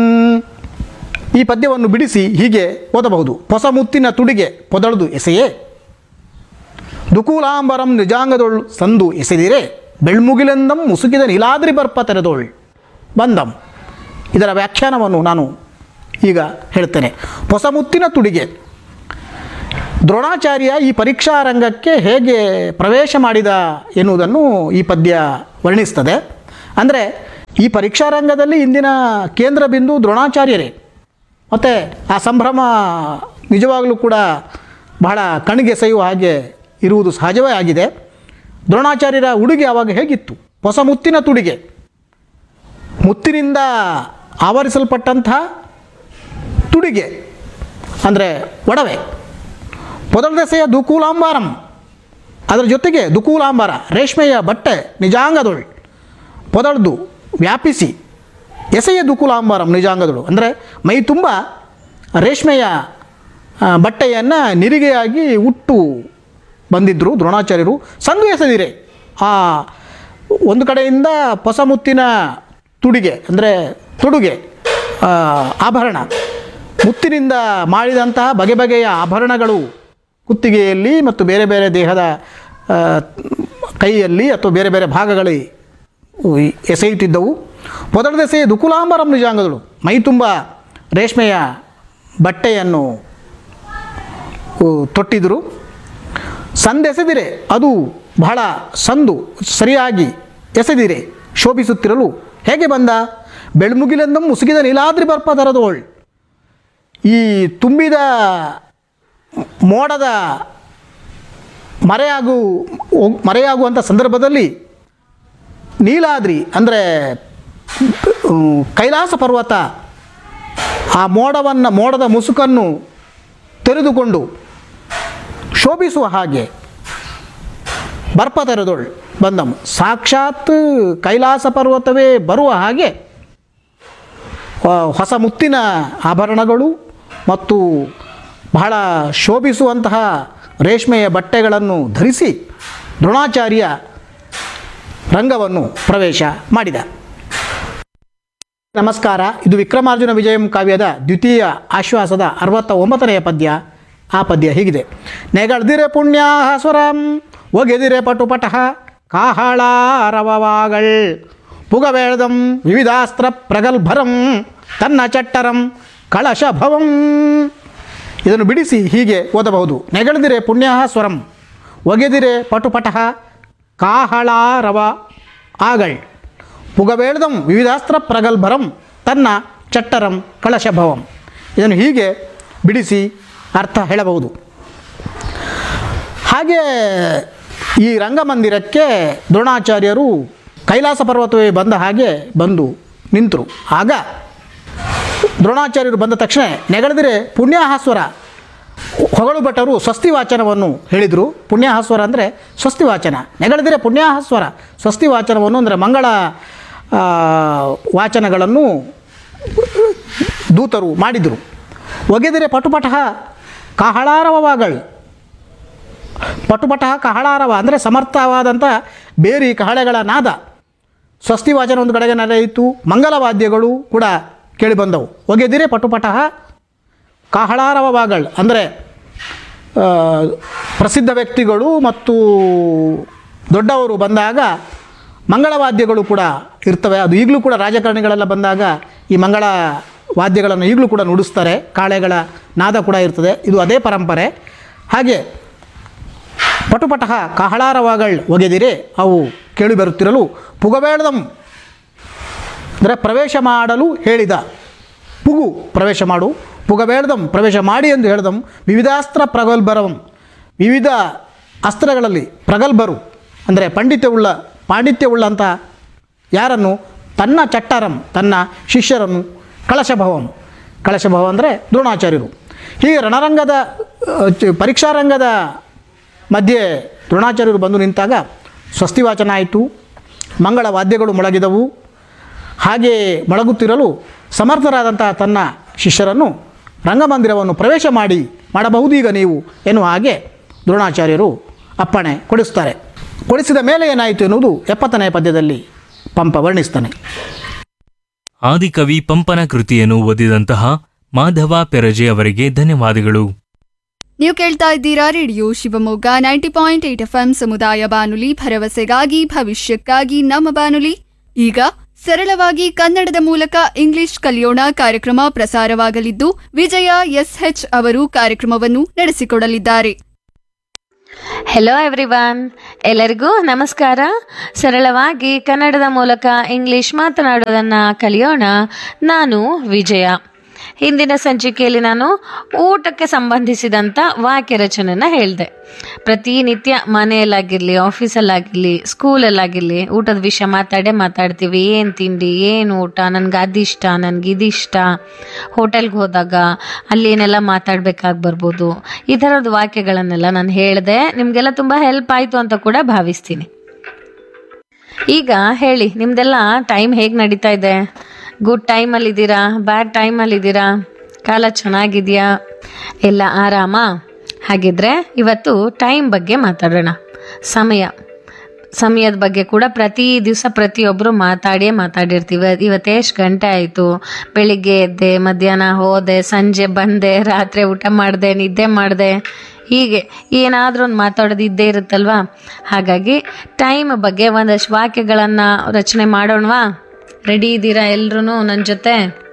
ಈ ಪದ್ಯವನ್ನು ಬಿಡಿಸಿ ಹೀಗೆ ಓದಬಹುದು. ಹೊಸಮುತ್ತಿನ ತುಡಿಗೆ ಪೊದಳ್ದು ಎಸೆಯೇ ದುಕೂಲಾಂಬರಂ ನಿಜಾಂಗದೊಳ್ ಸಂದು ಎಸೆದಿರೆ ಬೆಳ್ಮುಗಿಲೆಂದಂ ಮುಸುಕಿದ ನೀಲಾದ್ರಿ ಬರ್ಪತರದೊಳ್ ಬಂದಂ. ಇದರ ವ್ಯಾಖ್ಯಾನವನ್ನು ನಾನು ಈಗ ಹೇಳ್ತೇನೆ. ಹೊಸಮುತ್ತಿನ ತುಡಿಗೆ, ದ್ರೋಣಾಚಾರ್ಯ ಈ ಪರೀಕ್ಷಾ ರಂಗಕ್ಕೆ ಹೇಗೆ ಪ್ರವೇಶ ಮಾಡಿದ ಎನ್ನುವುದನ್ನು ಈ ಪದ್ಯ ವರ್ಣಿಸ್ತದೆ. ಅಂದರೆ ಈ ಪರೀಕ್ಷಾ ರಂಗದಲ್ಲಿ ಇಂದಿನ ಕೇಂದ್ರ ಬಿಂದು ದ್ರೋಣಾಚಾರ್ಯರೇ. ಮತ್ತು ಆ ಸಂಭ್ರಮ ನಿಜವಾಗಲೂ ಕೂಡ ಬಹಳ ಕಣ್ಣಿಗೆ ಸೆಯುವ ಹಾಗೆ ಇರುವುದು ಸಹಜವೇ ಆಗಿದೆ. ದ್ರೋಣಾಚಾರ್ಯರ ಉಡುಗೆ ಆವಾಗ ಹೇಗಿತ್ತು? ಹೊಸ ಮುತ್ತಿನ ತುಡಿಗೆ, ಮುತ್ತಿನಿಂದ ಆವರಿಸಲ್ಪಟ್ಟಂಥ ತುಡಿಗೆ ಅಂದರೆ ಒಡವೆ, ಪೊದಳದೆಸೆಯ ದುಕೂಲಾಂಬಾರಂ, ಅದರ ಜೊತೆಗೆ ದುಕೂಲಾಂಬಾರ ರೇಷ್ಮೆಯ ಬಟ್ಟೆ ನಿಜಾಂಗದೊಳು ಪೊದಳ್ದು ವ್ಯಾಪಿಸಿ ಎಸೆಯ ದುಕೂಲಾಂಬಾರಂ ನಿಜಾಂಗದಳು ಅಂದರೆ ಮೈ ತುಂಬ ರೇಷ್ಮೆಯ ಬಟ್ಟೆಯನ್ನು ನಿರಿಗೆಯಾಗಿ ಉಟ್ಟು ಬಂದಿದ್ದರು ದ್ರೋಣಾಚಾರ್ಯರು. ಸಂದು ಎಸೆದಿರೆ ಆ ಒಂದು ಕಡೆಯಿಂದ ಹೊಸ ಮುತ್ತಿನ ತುಡಿಗೆ ಅಂದರೆ ತೊಡುಗೆ ಆಭರಣ, ಮುತ್ತಿನಿಂದ ಮಾಡಿದಂತಹ ಬಗೆ ಬಗೆಯ ಆಭರಣಗಳು ಕುತ್ತಿಗೆಯಲ್ಲಿ ಮತ್ತು ಬೇರೆ ಬೇರೆ ದೇಹದ ಕೈಯಲ್ಲಿ ಅಥವಾ ಬೇರೆ ಬೇರೆ ಭಾಗಗಳಲ್ಲಿ ಎಸೆಯುತ್ತಿದ್ದವು. ಪೊದಳದೆಸೆಯ ದುಕುಲಾಂಬರಂ ನಿಜಾಂಗದಳು, ಮೈ ತುಂಬ ರೇಷ್ಮೆಯ ಬಟ್ಟೆಯನ್ನು ತೊಟ್ಟಿದ್ದರು. ಸಂದೆಸೆದಿರೆ ಅದು ಬಹಳ ಸಂದು ಸರಿಯಾಗಿ ಎಸೆದಿರೆ ಶೋಭಿಸುತ್ತಿರಲು ಹೇಗೆ ಬಂದ? ಬೆಳ್ಮುಗಿಲೆಂದಂ ಮುಸುಗಿದ ನೀಲಾದ್ರಿ ಬರ್ಪದರದೋಳ್, ಈ ತುಂಬಿದ ಮೋಡದ ಮರೆಯಾಗು ಮರೆಯಾಗುವಂಥ ಸಂದರ್ಭದಲ್ಲಿ ನೀಲಾದ್ರಿ ಅಂದರೆ ಕೈಲಾಸ ಪರ್ವತ ಆ ಮೋಡವನ್ನು ಮೋಡದ ಮುಸುಕನ್ನು ತೆರೆದುಕೊಂಡು ಶೋಭಿಸುವ ಹಾಗೆ ಬರ್ಪತರದೊಳ್ ಬಂದಂ, ಸಾಕ್ಷಾತ್ ಕೈಲಾಸ ಪರ್ವತವೇ ಬರುವ ಹಾಗೆ ಹೊಸ ಮುತ್ತಿನ ಆಭರಣಗಳು ಮತ್ತು ಬಹಳ ಶೋಭಿಸುವಂತಹ ರೇಷ್ಮೆಯ ಬಟ್ಟೆಗಳನ್ನು ಧರಿಸಿ ದ್ರೋಣಾಚಾರ್ಯ ರಂಗವನ್ನು ಪ್ರವೇಶ ಮಾಡಿದ. ನಮಸ್ಕಾರ. ಇದು ವಿಕ್ರಮಾರ್ಜುನ ವಿಜಯಂ ಕಾವ್ಯದ ದ್ವಿತೀಯ ಆಶ್ವಾಸದ ಅರವತ್ತ ಒಂಬತ್ತನೆಯ ಪದ್ಯ. ಆ ಪದ್ಯ ಹೀಗಿದೆ. ನೆಗಳ್ದಿರೆ ಪುಣ್ಯಾಹ ಸ್ವರಂ ಒಗೆದಿರೆ ಪಟುಪಟಃ ಕಾಹಳಾರವವಾಗಳ್ ಪುಗವೇಳದಂ ವಿವಿಧಾಸ್ತ್ರ ಪ್ರಗಲ್ಭರಂ ತನ್ನ ಚಟ್ಟರಂ ಕಳಶಭವಂ. ಇದನ್ನು ಬಿಡಿಸಿ ಹೀಗೆ ಓದಬಹುದು. ನೆಗಳ್ದಿರೆ ಪುಣ್ಯಾಹ ಸ್ವರಂ ಒಗೆದಿರೆ ಪಟುಪಟಃ ಕಾಹಳಾರವ ಆಗಳ್ ಪುಗವೇಳದಂ ವಿವಿಧಾಸ್ತ್ರ ಪ್ರಗಲ್ಭರಂ ತನ್ನ ಚಟ್ಟರಂ ಕಳಶಭವಂ. ಇದನ್ನು ಹೀಗೆ ಬಿಡಿಸಿ ಅರ್ಥ ಹೇಳಬಹುದು. ಹಾಗೆ ಈ ರಂಗಮಂದಿರಕ್ಕೆ ದ್ರೋಣಾಚಾರ್ಯರು ಕೈಲಾಸ ಪರ್ವತವೇ ಬಂದ ಹಾಗೆ ಬಂದು ನಿಂತರು. ಆಗ ದ್ರೋಣಾಚಾರ್ಯರು ಬಂದ ತಕ್ಷಣ ನೆಗಳೆದರೆ ಪುಣ್ಯಾಹಸ್ವರ ಹೊಗಳು ಭಟ್ಟರು ಸ್ವಸ್ತಿ ವಾಚನವನ್ನು ಹೇಳಿದರು. ಪುಣ್ಯಾಹಸ್ವರ ಅಂದರೆ ಸ್ವಸ್ತಿ ವಾಚನ. ನೆಗಳೆದರೆ ಪುಣ್ಯಾಹಸ್ವರ ಸ್ವಸ್ತಿ ವಾಚನವನ್ನು ಅಂದರೆ ಮಂಗಳ ವಾಚನಗಳನ್ನು ದೂತರು ಮಾಡಿದರು. ಒಗೆದರೆ ಪಟುಪಟಃ ಕಹಳಾರವಗಳು, ಪಟುಪಟಃ ಕಹಳಾರವ ಅಂದರೆ ಸಮರ್ಥವಾದಂಥ ಬೇರಿ ಕಹಳೆಗಳ ನಾದ. ಸ್ವಸ್ತಿ ವಾಚನ ಒಂದು ಕಡೆಗೆ ನಡೆಯಿತು, ಮಂಗಲವಾದ್ಯಗಳು ಕೂಡ ಕೇಳಿಬಂದವು. ಒಗೆದಿರೆ ಪಟುಪಟಃ ಕಾಹಳಾರವಗಳು ಅಂದರೆ ಪ್ರಸಿದ್ಧ ವ್ಯಕ್ತಿಗಳು ಮತ್ತು ದೊಡ್ಡವರು ಬಂದಾಗ ಮಂಗಳವಾದ್ಯಗಳು ಕೂಡ ಇರ್ತವೆ. ಅದು ಈಗಲೂ ಕೂಡ ರಾಜಕಾರಣಿಗಳೆಲ್ಲ ಬಂದಾಗ ಈ ಮಂಗಳ ವಾದ್ಯಗಳನ್ನು ಈಗಲೂ ಕೂಡ ನುಡಿಸ್ತಾರೆ. ಕಾಳೆಗಳ ನಾದ ಕೂಡ ಇರ್ತದೆ. ಇದು ಅದೇ ಪರಂಪರೆ. ಹಾಗೆ ಪಟುಪಟಃ ಕಾಹಳಾರವಗಳು ಒಗೆದಿರೆ ಅವು ಕೇಳಿ ಬರುತ್ತಿರಲು ಪುಗಬೇಳದಂ ಅಂದರೆ ಪ್ರವೇಶ ಮಾಡಲು ಹೇಳಿದ. ಪುಗು ಪ್ರವೇಶ ಮಾಡು, ಪುಗಬೇಳದಂ ಪ್ರವೇಶ ಮಾಡಿ ಎಂದು ಹೇಳಿದಂ. ವಿವಿಧಾಸ್ತ್ರ ಪ್ರಗಲ್ಭರಂ ವಿವಿಧ ಅಸ್ತ್ರಗಳಲ್ಲಿ ಪ್ರಗಲ್ಭರು ಅಂದರೆ ಪಾಂಡಿತ್ಯವುಳ್ಳ ಪಾಂಡಿತ್ಯವುಳ್ಳಂಥ ಯಾರನ್ನು? ತನ್ನ ಚಟ್ಟರಂ ತನ್ನ ಶಿಷ್ಯರನ್ನು, ಕಳಶಭವಂ ಕಳಶಭವ ಅಂದರೆ ದ್ರೋಣಾಚಾರ್ಯರು. ಹೀಗೆ ರಣರಂಗದ ಪರೀಕ್ಷಾರಂಗದ ಮಧ್ಯೆ ದ್ರೋಣಾಚಾರ್ಯರು ಬಂದು ನಿಂತಾಗ ಸ್ವಸ್ತಿ ವಾಚನ ಆಯಿತು, ಮಂಗಳ ವಾದ್ಯಗಳು ಮೊಳಗಿದವು. ಹಾಗೆ ಮೊಳಗುತ್ತಿರಲು ಸಮರ್ಥರಾದಂಥ ತನ್ನ ಶಿಷ್ಯರನ್ನು ರಂಗಮಂದಿರವನ್ನು ಪ್ರವೇಶ ಮಾಡಿ ಮಾಡಬಹುದು ಈಗ ನೀವು ಎನ್ನುವ ಹಾಗೆ ದ್ರೋಣಾಚಾರ್ಯರು ಅಪ್ಪಣೆ ಕೊಡಿಸ್ತಾರೆ. ಕೊಡಿಸಿದ ಮೇಲೆ ಏನಾಯಿತು ಎನ್ನುವುದು ಎಪ್ಪತ್ತನೇ ಪದ್ಯದಲ್ಲಿ ಪಂಪ ವರ್ಣಿಸ್ತಾನೆ. ಆದಿಕವಿ ಪಂಪನ ಕೃತಿಯನ್ನು ಓದಿದಂತಹ ಮಾಧವ ಪೆರಜೆ ಅವರಿಗೆ ಧನ್ಯವಾದಗಳು. ನೀವು ಕೇಳ್ತಾ ಇದ್ದೀರಾ radio Shivamogga ninety point eight F M ಸಮುದಾಯ ಬಾನುಲಿ, ಭರವಸೆಗಾಗಿ ಭವಿಷ್ಯಕ್ಕಾಗಿ ನಮ್ಮ ಬಾನುಲಿ. ಈಗ ಸರಳವಾಗಿ ಕನ್ನಡದ ಮೂಲಕ ಇಂಗ್ಲಿಷ್ ಕಲಿಯೋಣ ಕಾರ್ಯಕ್ರಮ ಪ್ರಸಾರವಾಗಲಿದ್ದು, ವಿಜಯ ಎಸ್ಎಚ್ ಅವರು ಕಾರ್ಯಕ್ರಮವನ್ನು ನಡೆಸಿಕೊಡಲಿದ್ದಾರೆ. ಹೆಲೋ ಎವ್ರಿವನ್, ಎಲ್ಲರಿಗೂ ನಮಸ್ಕಾರ. ಸರಳವಾಗಿ ಕನ್ನಡದ ಮೂಲಕ ಇಂಗ್ಲಿಷ್ ಮಾತನಾಡೋದನ್ನು ಕಲಿಯೋಣ. ನಾನು ವಿಜಯ. ಹಿಂದಿನ ಸಂಚಿಕೆಯಲ್ಲಿ ನಾನು ಊಟಕ್ಕೆ ಸಂಬಂಧಿಸಿದಂಥ ವಾಕ್ಯ ರಚನೆನ ಹೇಳಿದೆ. ಪ್ರತಿನಿತ್ಯ ಮನೆಯಲ್ಲಾಗಿರಲಿ, ಆಫೀಸಲ್ಲಾಗಿರಲಿ, ಸ್ಕೂಲಲ್ಲಾಗಿರಲಿ ಊಟದ ವಿಷಯ ಮಾತಾಡೇ ಮಾತಾಡ್ತೀವಿ. ಏನು ತಿಂಡಿ, ಏನು ಊಟ, ನನಗೆ ಅದಿಷ್ಟ, ನನಗೆ ಇದಿಷ್ಟ. ಹೋಟೆಲ್ಗೆ ಹೋದಾಗ ಅಲ್ಲಿ ಏನೆಲ್ಲ ಮಾತಾಡಬೇಕಾಗಿ ಬರ್ಬೋದು. ಈ ಥರದ ವಾಕ್ಯಗಳನ್ನೆಲ್ಲ ನಾನು ಹೇಳಿದೆ. ನಿಮಗೆಲ್ಲ ತುಂಬ ಹೆಲ್ಪ್ ಆಯಿತು ಅಂತ ಕೂಡ ಭಾವಿಸ್ತೀನಿ. ಈಗ ಹೇಳಿ, ನಿಮ್ದೆಲ್ಲ ಟೈಮ್ ಹೇಗೆ ನಡೀತಾ ಇದೆ? ಗುಡ್ ಟೈಮಲ್ಲಿದ್ದೀರಾ? ಬ್ಯಾಡ್ ಟೈಮಲ್ಲಿದ್ದೀರಾ? ಕಾಲ ಚೆನ್ನಾಗಿದೆಯಾ? ಎಲ್ಲ ಆರಾಮ? ಹಾಗಿದ್ರೆ ಇವತ್ತು ಟೈಮ್ ಬಗ್ಗೆ ಮಾತಾಡೋಣ. ಸಮಯ ಸಮಯದ ಬಗ್ಗೆ ಕೂಡ ಪ್ರತಿ ದಿವಸ ಪ್ರತಿಯೊಬ್ಬರು ಮಾತಾಡಿಯೇ ಮಾತಾಡಿರ್ತೀವಿ. ಇವತ್ತು ಎಷ್ಟು ಗಂಟೆ ಆಯಿತು, ಬೆಳಿಗ್ಗೆ ಎದ್ದೆ, ಮಧ್ಯಾಹ್ನ ಹೋದೆ, ಸಂಜೆ ಬಂದೆ, ರಾತ್ರಿ ಊಟ ಮಾಡಿದೆ, ನಿದ್ದೆ ಮಾಡಿದೆ, ಹೀಗೆ ಏನಾದರೂ ಒಂದು ಮಾತಾಡೋದು ಇದ್ದೇ ಇರುತ್ತಲ್ವಾ. ಹಾಗಾಗಿ ಟೈಮ್ ಬಗ್ಗೆ ಒಂದಷ್ಟು ವಾಕ್ಯಗಳನ್ನು ರಚನೆ ಮಾಡೋಣವಾ? ರೆಡಿ ಇದ್ದೀರಾ ಎಲ್ಲರೂ ನನ್ನ ಜೊತೆ?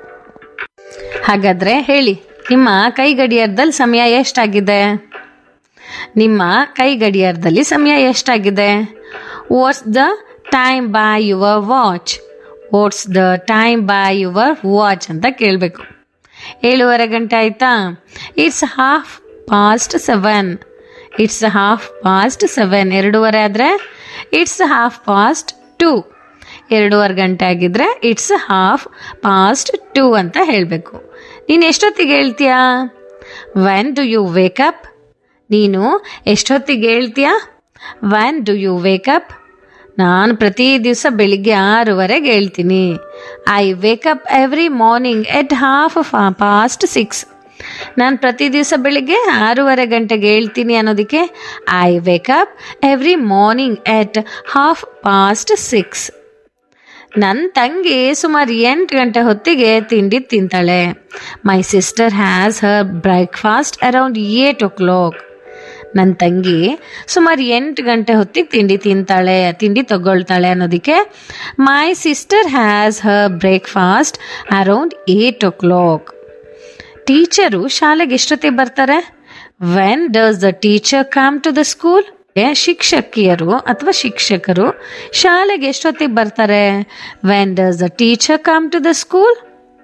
ಹಾಗಾದರೆ ಹೇಳಿ, ನಿಮ್ಮ ಕೈ ಗಡಿಯಾರದಲ್ಲಿ ಸಮಯ ಎಷ್ಟಾಗಿದೆ? ನಿಮ್ಮ ಕೈ ಗಡಿಯಾರದಲ್ಲಿ ಸಮಯ ಎಷ್ಟಾಗಿದೆ? What's the time by your watch? What's the time by your watch ಅಂತ ಕೇಳಬೇಕು. ಏಳುವರೆ ಗಂಟೆ ಆಯಿತಾ? It's half past seven. It's half past seven. ಎರಡೂವರೆ ಆದರೆ ಇಟ್ಸ್ ಹಾಫ್ ಪಾಸ್ಟ್ ಟೂ. ಎರಡೂವರೆ ಗಂಟೆ ಆಗಿದ್ರೆ ಇಟ್ಸ್ ಹಾಫ್ ಪಾಸ್ಟ್ ಟೂ ಅಂತ ಹೇಳಬೇಕು. ನೀನು ಎಷ್ಟೊತ್ತಿಗೆ ಹೇಳ್ತೀಯಾ? When do you wake up? ನೀನು ಎಷ್ಟೊತ್ತಿಗೆ ಹೇಳ್ತೀಯಾ? When do you wake up? ನಾನು ಪ್ರತಿ ದಿವಸ ಬೆಳಿಗ್ಗೆ ಆರೂವರೆಗೆ ಹೇಳ್ತೀನಿ. I wake up every morning at half past six. ನಾನು ಪ್ರತಿ ದಿವಸ ಬೆಳಿಗ್ಗೆ ಆರೂವರೆ ಗಂಟೆಗೆ ಹೇಳ್ತೀನಿ ಅನ್ನೋದಕ್ಕೆ I wake up every morning at half past six. ನನ್ನ ತಂಗಿ ಸುಮಾರು ಎಂಟು ಗಂಟೆ ಹೊತ್ತಿಗೆ ತಿಂಡಿ ತಿಂತಾಳೆ. My sister has Har breakfast around eight O clock. ನನ್ನ ತಂಗಿ ಸುಮಾರು ಎಂಟು ಗಂಟೆ ಹೊತ್ತಿಗೆ ತಿಂಡಿ ತಿಂತಾಳೆ, ತಿಂಡಿ ತಗೊಳ್ತಾಳೆ ಅನ್ನೋದಕ್ಕೆ my sister has Har breakfast around eight O clock. Teacher ಶಾಲೆಗೆ ಎಷ್ಟೊತ್ತಿಗೆ ಬರ್ತಾರೆ? When does the teacher come to the school? ಶಿಕ್ಷಕಿಯರು ಅಥವಾ ಶಿಕ್ಷಕರು ಶಾಲೆಗೆ ಎಷ್ಟೊತ್ತಿಗೆ ಬರ್ತಾರೆ? When does the teacher come to the school?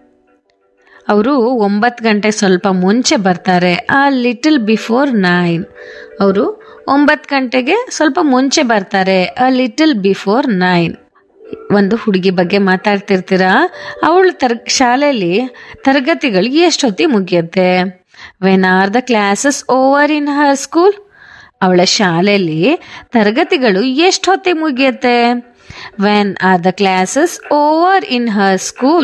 ಅವರು ಒಂಬತ್ತು ಗಂಟೆ ಸ್ವಲ್ಪ ಮುಂಚೆ ಬರ್ತಾರೆ. ಆ ಲಿಟಲ್ ಬಿಫೋರ್ ನೈನ್. ಅವರು ಒಂಬತ್ತು ಗಂಟೆಗೆ ಸ್ವಲ್ಪ ಮುಂಚೆ ಬರ್ತಾರೆ. ಆ ಲಿಟಲ್ ಬಿಫೋರ್ ನೈನ್. ಒಂದು ಹುಡುಗಿ ಬಗ್ಗೆ ಮಾತಾಡ್ತಿರ್ತೀರಾ, ಅವಳು ತರ್ ಶಾಲೆಯಲ್ಲಿ ತರಗತಿಗಳು ಎಷ್ಟೊತ್ತಿಗೆ ಮುಗಿಯುತ್ತೆ? When are the classes over in Har school? ಅವಳ ಶಾಲೆಯಲ್ಲಿ ತರಗತಿಗಳು ಎಷ್ಟು ಹೊತ್ತಿಗೆ ಮುಗಿಯುತ್ತೆ? When are the classes over in Har school?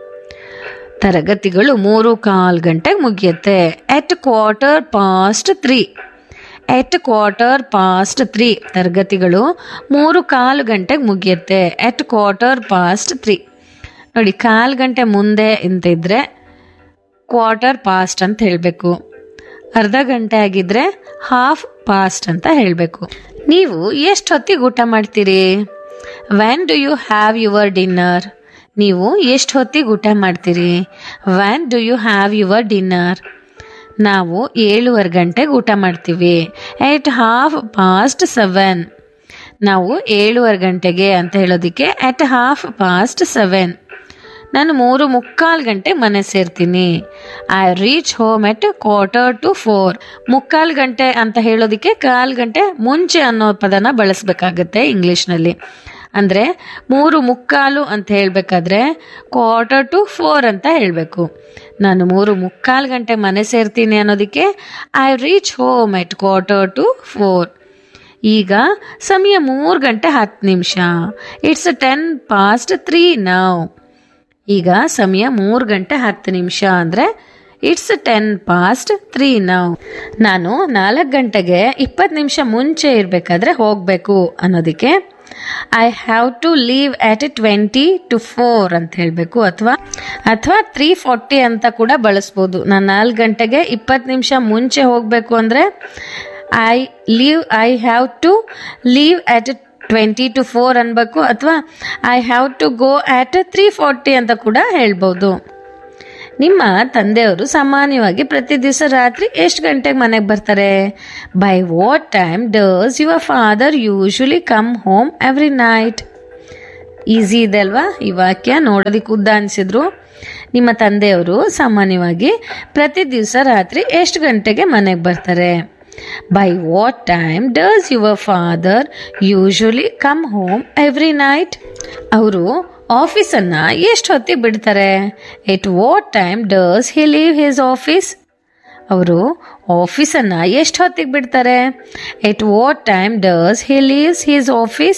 ತರಗತಿಗಳು ಮೂರು ಕಾಲು ಗಂಟೆಗೆ ಮುಗಿಯುತ್ತೆ. ಎಟ್ ಕ್ವಾರ್ಟರ್ ಪಾಸ್ಟ್ ತ್ರೀ. ಎಟ್ ಕ್ವಾರ್ಟರ್ ಪಾಸ್ಟ್ ತ್ರೀ. ತರಗತಿಗಳು ಮೂರು ಕಾಲು ಗಂಟೆಗೆ ಮುಗಿಯುತ್ತೆ. ಎಟ್ ಕ್ವಾರ್ಟರ್ ಪಾಸ್ಟ್ ತ್ರೀ. ನೋಡಿ, ಕಾಲು ಗಂಟೆ ಮುಂದೆ ಅಂತ ಇದ್ರೆ ಕ್ವಾರ್ಟರ್ ಪಾಸ್ಟ್ ಅಂತ ಹೇಳಬೇಕು. ಅರ್ಧ ಗಂಟೆ ಆಗಿದ್ರೆ ಹಾಫ್ ಪಾಸ್ಟ್ ಅಂತ ಹೇಳಬೇಕು. ನೀವು ಎಷ್ಟು ಹೊತ್ತಿಗೆ ಊಟ ಮಾಡ್ತೀರಿ? When do you have your dinner? ನೀವು ಎಷ್ಟು ಹೊತ್ತಿಗೆ ಊಟ ಮಾಡ್ತೀರಿ? When do you have your dinner? ನಾವು ಏಳುವರೆ ಗಂಟೆಗೆ ಊಟ ಮಾಡ್ತೀವಿ. ಎಟ್ ಹಾಫ್ ಪಾಸ್ಟ್ ಸೆವೆನ್. ನಾವು ಏಳುವರೆ ಗಂಟೆಗೆ ಅಂತ ಹೇಳೋದಕ್ಕೆ ಎಟ್ ಹಾಫ್ ಪಾಸ್ಟ್ ಸೆವೆನ್. ನಾನು ಮೂರು ಮುಕ್ಕಾಲು ಗಂಟೆ ಮನೆ ಸೇರ್ತೀನಿ. I reach home at quarter to four. ಮುಕ್ಕಾಲು ಗಂಟೆ ಅಂತ ಹೇಳೋದಕ್ಕೆ ಕಾಲು ಗಂಟೆ ಮುಂಚೆ ಅನ್ನೋ ಪದನ ಬಳಸಬೇಕಾಗತ್ತೆ ಇಂಗ್ಲೀಷ್ನಲ್ಲಿ. ಅಂದರೆ ಮೂರು ಮುಕ್ಕಾಲು ಅಂತ ಹೇಳಬೇಕಾದ್ರೆ ಕ್ವಾರ್ಟರ್ ಟು ಫೋರ್ ಅಂತ ಹೇಳಬೇಕು. ನಾನು ಮೂರು ಮುಕ್ಕಾಲು ಗಂಟೆ ಮನೆ ಸೇರ್ತೀನಿ ಅನ್ನೋದಕ್ಕೆ I reach home at quarter to four. ಈಗ ಸಮಯ ಮೂರು ಗಂಟೆ ಹತ್ತು ನಿಮಿಷ. It's ten past three now. ಈಗ ಸಮಯ ಮೂರು ಗಂಟೆ ಹತ್ತು ನಿಮಿಷ ಅಂದರೆ it's ten past three now. ನಾನು ನಾಲ್ಕು ಗಂಟೆಗೆ ಇಪ್ಪತ್ತು ನಿಮಿಷ ಮುಂಚೆ ಇರಬೇಕಾದ್ರೆ ಹೋಗಬೇಕು ಅನ್ನೋದಕ್ಕೆ I have to leave at twenty two four ಅಂತ ಹೇಳಬೇಕು. ಅಥವಾ ಅಥವಾ ತ್ರೀ ಫಾರ್ಟಿ ಅಂತ ಕೂಡ ಬಳಸ್ಬೋದು. ನಾನು ನಾಲ್ಕು ಗಂಟೆಗೆ ಇಪ್ಪತ್ತು ನಿಮಿಷ ಮುಂಚೆ ಹೋಗಬೇಕು ಅಂದರೆ I leave I have to leave at twenty two four ಅನ್ಬೇಕು, ಅಥವಾ I have to go at three forty ಅಂತ ಕೂಡ ಹೇಳ್ಬೋದು. ನಿಮ್ಮ ತಂದೆಯವರು ಸಾಮಾನ್ಯವಾಗಿ ಪ್ರತಿ ದಿವಸ ರಾತ್ರಿ ಎಷ್ಟು ಗಂಟೆಗೆ ಮನೆಗೆ ಬರ್ತಾರೆ? By what time does your father usually come home every night? Easy ಇದೆ ಅಲ್ವಾ ಈ ವಾಕ್ಯ, ನೋಡೋದಕ್ಕೆ ಉದ್ದ ಅನಿಸಿದ್ರು. ನಿಮ್ಮ ತಂದೆಯವರು ಸಾಮಾನ್ಯವಾಗಿ ಪ್ರತಿ ದಿವಸ ರಾತ್ರಿ ಎಷ್ಟು ಗಂಟೆಗೆ ಮನೆಗೆ ಬರ್ತಾರೆ? By what time does your father usually come home every night? ಅವರು ಆಫೀಸನ್ನು ಎಷ್ಟು ಹೊತ್ತಿಗೆ ಬಿಡ್ತಾರೆ? At what time does he leave his office? ಅವರು ಆಫೀಸನ್ನು ಎಷ್ಟು ಹೊತ್ತಿಗೆ ಬಿಡ್ತಾರೆ? At what time does he leaves his office?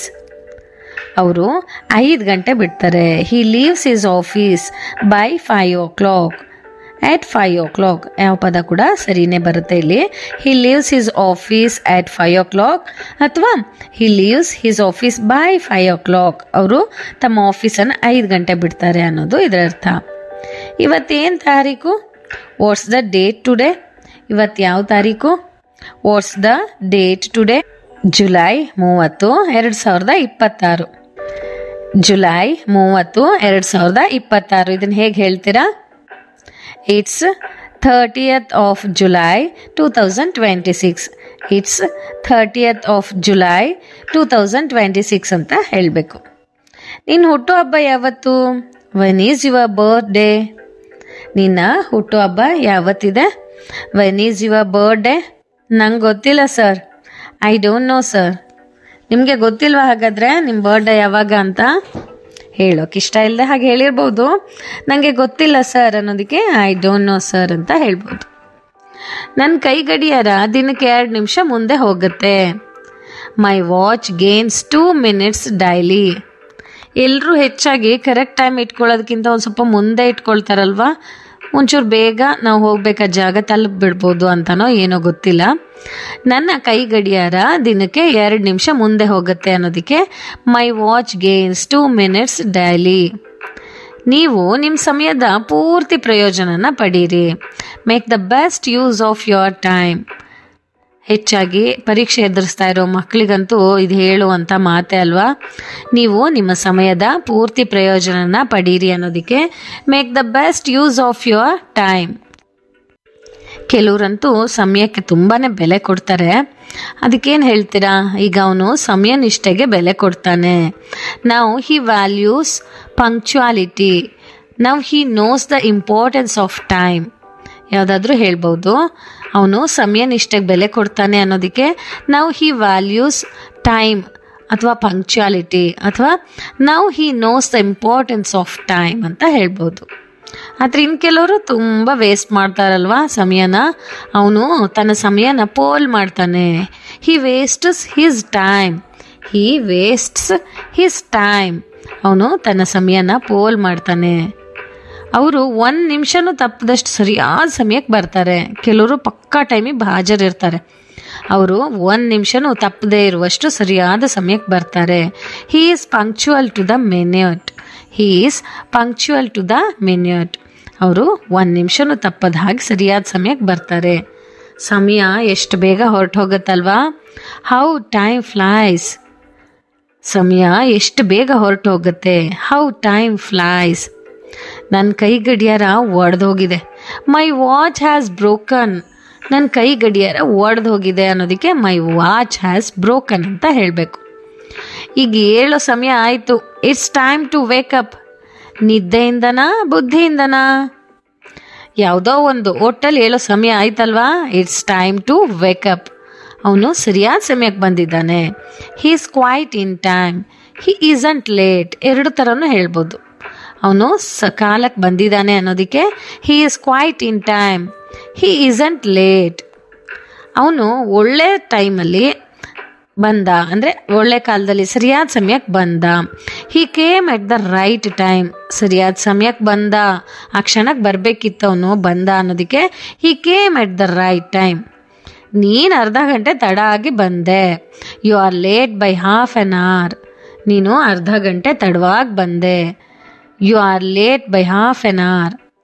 ಅವರು ಐದು ಗಂಟೆ ಬಿಡ್ತಾರೆ. ಹಿ leaves his office by five O clock. At five O clock ಯಾವ ಪದ ಕೂಡ ಸರಿನೇ ಬರುತ್ತೆ ಇಲ್ಲಿ. ಹಿ leaves his office at five O clock ಅಥವಾ ಹಿ leaves his office by five O clock. ಅವರು ತಮ್ಮ ಆಫೀಸನ್ನು ಐದು ಗಂಟೆ ಬಿಡ್ತಾರೆ ಅನ್ನೋದು ಇದರ ಅರ್ಥ. ಇವತ್ತೇನು ತಾರೀಕು? What's the date today? ಇವತ್ತು ಯಾವ ತಾರೀಕು? What's the date today? July ಮೂವತ್ತು ಎರಡು ಸಾವಿರದ ಇಪ್ಪತ್ತಾರು. ಜುಲೈ ಮೂವತ್ತು ಎರಡು ಸಾವಿರದ ಇಪ್ಪತ್ತಾರು. ಇದನ್ನು ಹೇಗೆ ಹೇಳ್ತೀರಾ? It's thirtieth of July two thousand twenty six. It's thirtieth of July two thousand twenty six ಅಂತ ಹೇಳಬೇಕು. ನಿನ್ನ ಹುಟ್ಟುಹಬ್ಬ ಯಾವತ್ತು? When is your birthday? ನಿನ್ನ ಹುಟ್ಟುಹಬ್ಬ ಯಾವತ್ತಿದೆ? When is your birthday? ನಂಗೆ ಗೊತ್ತಿಲ್ಲ sir. I don't know sir. ನಿಮಗೆ ಗೊತ್ತಿಲ್ವಾ ಹಾಗಾದರೆ ನಿಮ್ಮ ಬರ್ಡೇ ಯಾವಾಗ ಅಂತ? ಹೇಳೋಕೆ ಇಷ್ಟ ಇಲ್ಲದೆ ಹಾಗೆ ಹೇಳಿರ್ಬೋದು. ನನಗೆ ಗೊತ್ತಿಲ್ಲ ಸರ್ ಅನ್ನೋದಕ್ಕೆ ಐ ಡೋಂಟ್ ನೋ ಸರ್ ಅಂತ ಹೇಳ್ಬೋದು. ನನ್ನ ಕೈ ಗಡಿಯಾರ ದಿನಕ್ಕೆ ಎರಡು ನಿಮಿಷ ಮುಂದೆ ಹೋಗುತ್ತೆ. ಮೈ watch gains two minutes daily. ಎಲ್ಲರೂ ಹೆಚ್ಚಾಗಿ ಕರೆಕ್ಟ್ ಟೈಮ್ ಇಟ್ಕೊಳ್ಳೋದಕ್ಕಿಂತ ಒಂದು ಸ್ವಲ್ಪ ಮುಂದೆ ಇಟ್ಕೊಳ್ತಾರಲ್ವ, ಒಂಚೂರು ಬೇಗ ನಾವು ಹೋಗ್ಬೇಕಾದ ಜಾಗ ತಲುಪಿಬಿಡ್ಬೋದು ಅಂತನೋ ಏನೋ ಗೊತ್ತಿಲ್ಲ. ನನ್ನ ಕೈ ಗಡಿಯಾರ ದಿನಕ್ಕೆ ಎರಡು ನಿಮಿಷ ಮುಂದೆ ಹೋಗುತ್ತೆ ಅನ್ನೋದಕ್ಕೆ ಮೈ watch gains two minutes daily. ನೀವು ನಿಮ್ಮ ಸಮಯದ ಪೂರ್ತಿ ಪ್ರಯೋಜನನ ಪಡೀರಿ. Make the best use of your time. ಹೆಚ್ಚಾಗಿ ಪರೀಕ್ಷೆ ಎದುರಿಸ್ತಾ ಇರೋ ಮಕ್ಕಳಿಗಂತೂ ಇದು ಹೇಳುವಂಥ ಮಾತೇ ಅಲ್ವಾ. ನೀವು ನಿಮ್ಮ ಸಮಯದ ಪೂರ್ತಿ ಪ್ರಯೋಜನನ ಪಡೀರಿ ಅನ್ನೋದಕ್ಕೆ make the best use of your time. ಕೆಲವರಂತೂ ಸಮಯಕ್ಕೆ ತುಂಬಾ ಬೆಲೆ ಕೊಡ್ತಾರೆ. ಅದಕ್ಕೇನು ಹೇಳ್ತೀರಾ? ಈಗ ಅವನು ಸಮಯ ನಿಷ್ಠೆಗೆ ಬೆಲೆ ಕೊಡ್ತಾನೆ. ನಾವು ಹಿ ವ್ಯಾಲ್ಯೂಸ್ ಪಂಕ್ಚುಯಾಲಿಟಿ. ನಾವು he knows the importance of time. ಯಾವುದಾದ್ರೂ ಹೇಳ್ಬೋದು. ಅವನು ಸಮಯ ನಿಷ್ಠೆಗೆ ಬೆಲೆ ಕೊಡ್ತಾನೆ ಅನ್ನೋದಕ್ಕೆ ನಾವು ಹಿ ವ್ಯಾಲ್ಯೂಸ್ ಟೈಮ್ ಅಥವಾ ಪಂಕ್ಚುಯಾಲಿಟಿ ಅಥವಾ ನಾವು he knows the importance of time ಅಂತ ಹೇಳ್ಬೋದು. ಆದರೆ ಇನ್ನು ಕೆಲವರು ತುಂಬ ವೇಸ್ಟ್ ಮಾಡ್ತಾರಲ್ವ ಸಮಯನ. ಅವನು ತನ್ನ ಸಮಯನ ಪೋಲ್ ಮಾಡ್ತಾನೆ. ಹಿ ವೇಸ್ಟ್ಸ್ ಹಿಸ್ ಟೈಮ್. ಹಿ ವೇಸ್ಟ್ಸ್ ಹಿಸ್ ಟೈಮ್. ಅವನು ತನ್ನ ಸಮಯನ ಪೋಲ್ ಮಾಡ್ತಾನೆ. ಅವರು ಒಂದು ನಿಮಿಷನೂ ತಪ್ಪದಷ್ಟು ಸರಿಯಾದ ಸಮಯಕ್ಕೆ ಬರ್ತಾರೆ. ಕೆಲವರು ಪಕ್ಕಾ ಟೈಮಿಗೆ ಹಾಜರಿರ್ತಾರೆ. ಅವರು ಒಂದು ನಿಮಿಷನೂ ತಪ್ಪದೇ ಇರುವಷ್ಟು ಸರಿಯಾದ ಸಮಯಕ್ಕೆ ಬರ್ತಾರೆ. He is punctual to the minute. He is punctual to the minute. ಅವರು ಒಂದು ನಿಮಿಷನೂ ತಪ್ಪದ ಹಾಗೆ ಸರಿಯಾದ ಸಮಯಕ್ಕೆ ಬರ್ತಾರೆ. ಸಮಯ ಎಷ್ಟು ಬೇಗ ಹೊರಟು ಹೋಗುತ್ತಲ್ವಾ. How time flies. ಸಮಯ ಎಷ್ಟು ಬೇಗ ಹೊರಟು ಹೋಗುತ್ತೆ. How time flies. ನನ್ನ ಕೈ ಗಡಿಯಾರ ಒಡೆದೋಗಿದೆ. ಮೈ ವಾಚ್ ಹ್ಯಾಸ್ ಬ್ರೋಕನ್. ನನ್ನ ಕೈ ಗಡಿಯಾರ ಒಡೆದು ಹೋಗಿದೆ ಅನ್ನೋದಕ್ಕೆ ಮೈ ವಾಚ್ ಹ್ಯಾಸ್ ಬ್ರೋಕನ್ ಅಂತ ಹೇಳಬೇಕು. ಈಗ ಏಳೋ ಸಮಯ ಆಯಿತು. It's time to wake up. ನಿದ್ದೆಯಿಂದನಾ ಬುದ್ಧಿಯಿಂದನಾ? ಯಾವುದೋ ಒಂದು ಒಟ್ಟಲ್ಲಿ ಹೇಳೋ ಸಮಯ ಆಯ್ತಲ್ವಾ. It's time to wake up. ಅವನು ಸರಿಯಾದ ಸಮಯಕ್ಕೆ ಬಂದಿದ್ದಾನೆ. He is quite in time. He isn't late. ಎರಡು ಥರನೂ ಹೇಳ್ಬೋದು. ಅವನು ಸಕಾಲಕ್ಕೆ ಬಂದಿದ್ದಾನೆ ಅನ್ನೋದಕ್ಕೆ he is quite in time. He isn't late. ಅವನು ಒಳ್ಳೆ ಟೈಮಲ್ಲಿ ಬಂದ ಅಂದರೆ ಒಳ್ಳೆ ಕಾಲದಲ್ಲಿ ಸರಿಯಾದ ಸಮಯಕ್ಕೆ ಬಂದ. He came at the right time. ಸರಿಯಾದ ಸಮಯಕ್ಕೆ ಬಂದ. ಆ ಕ್ಷಣಕ್ಕೆ ಬರಬೇಕಿತ್ತು ಅವನು, ಬಂದ ಅನ್ನೋದಕ್ಕೆ he came at the right time. ನೀನು ಅರ್ಧ ಗಂಟೆ ತಡ ಆಗಿ ಬಂದೆ. You are late by half an hour. ನೀನು ಅರ್ಧ ಗಂಟೆ ತಡವಾಗಿ ಬಂದೆ. You are late by half an hour.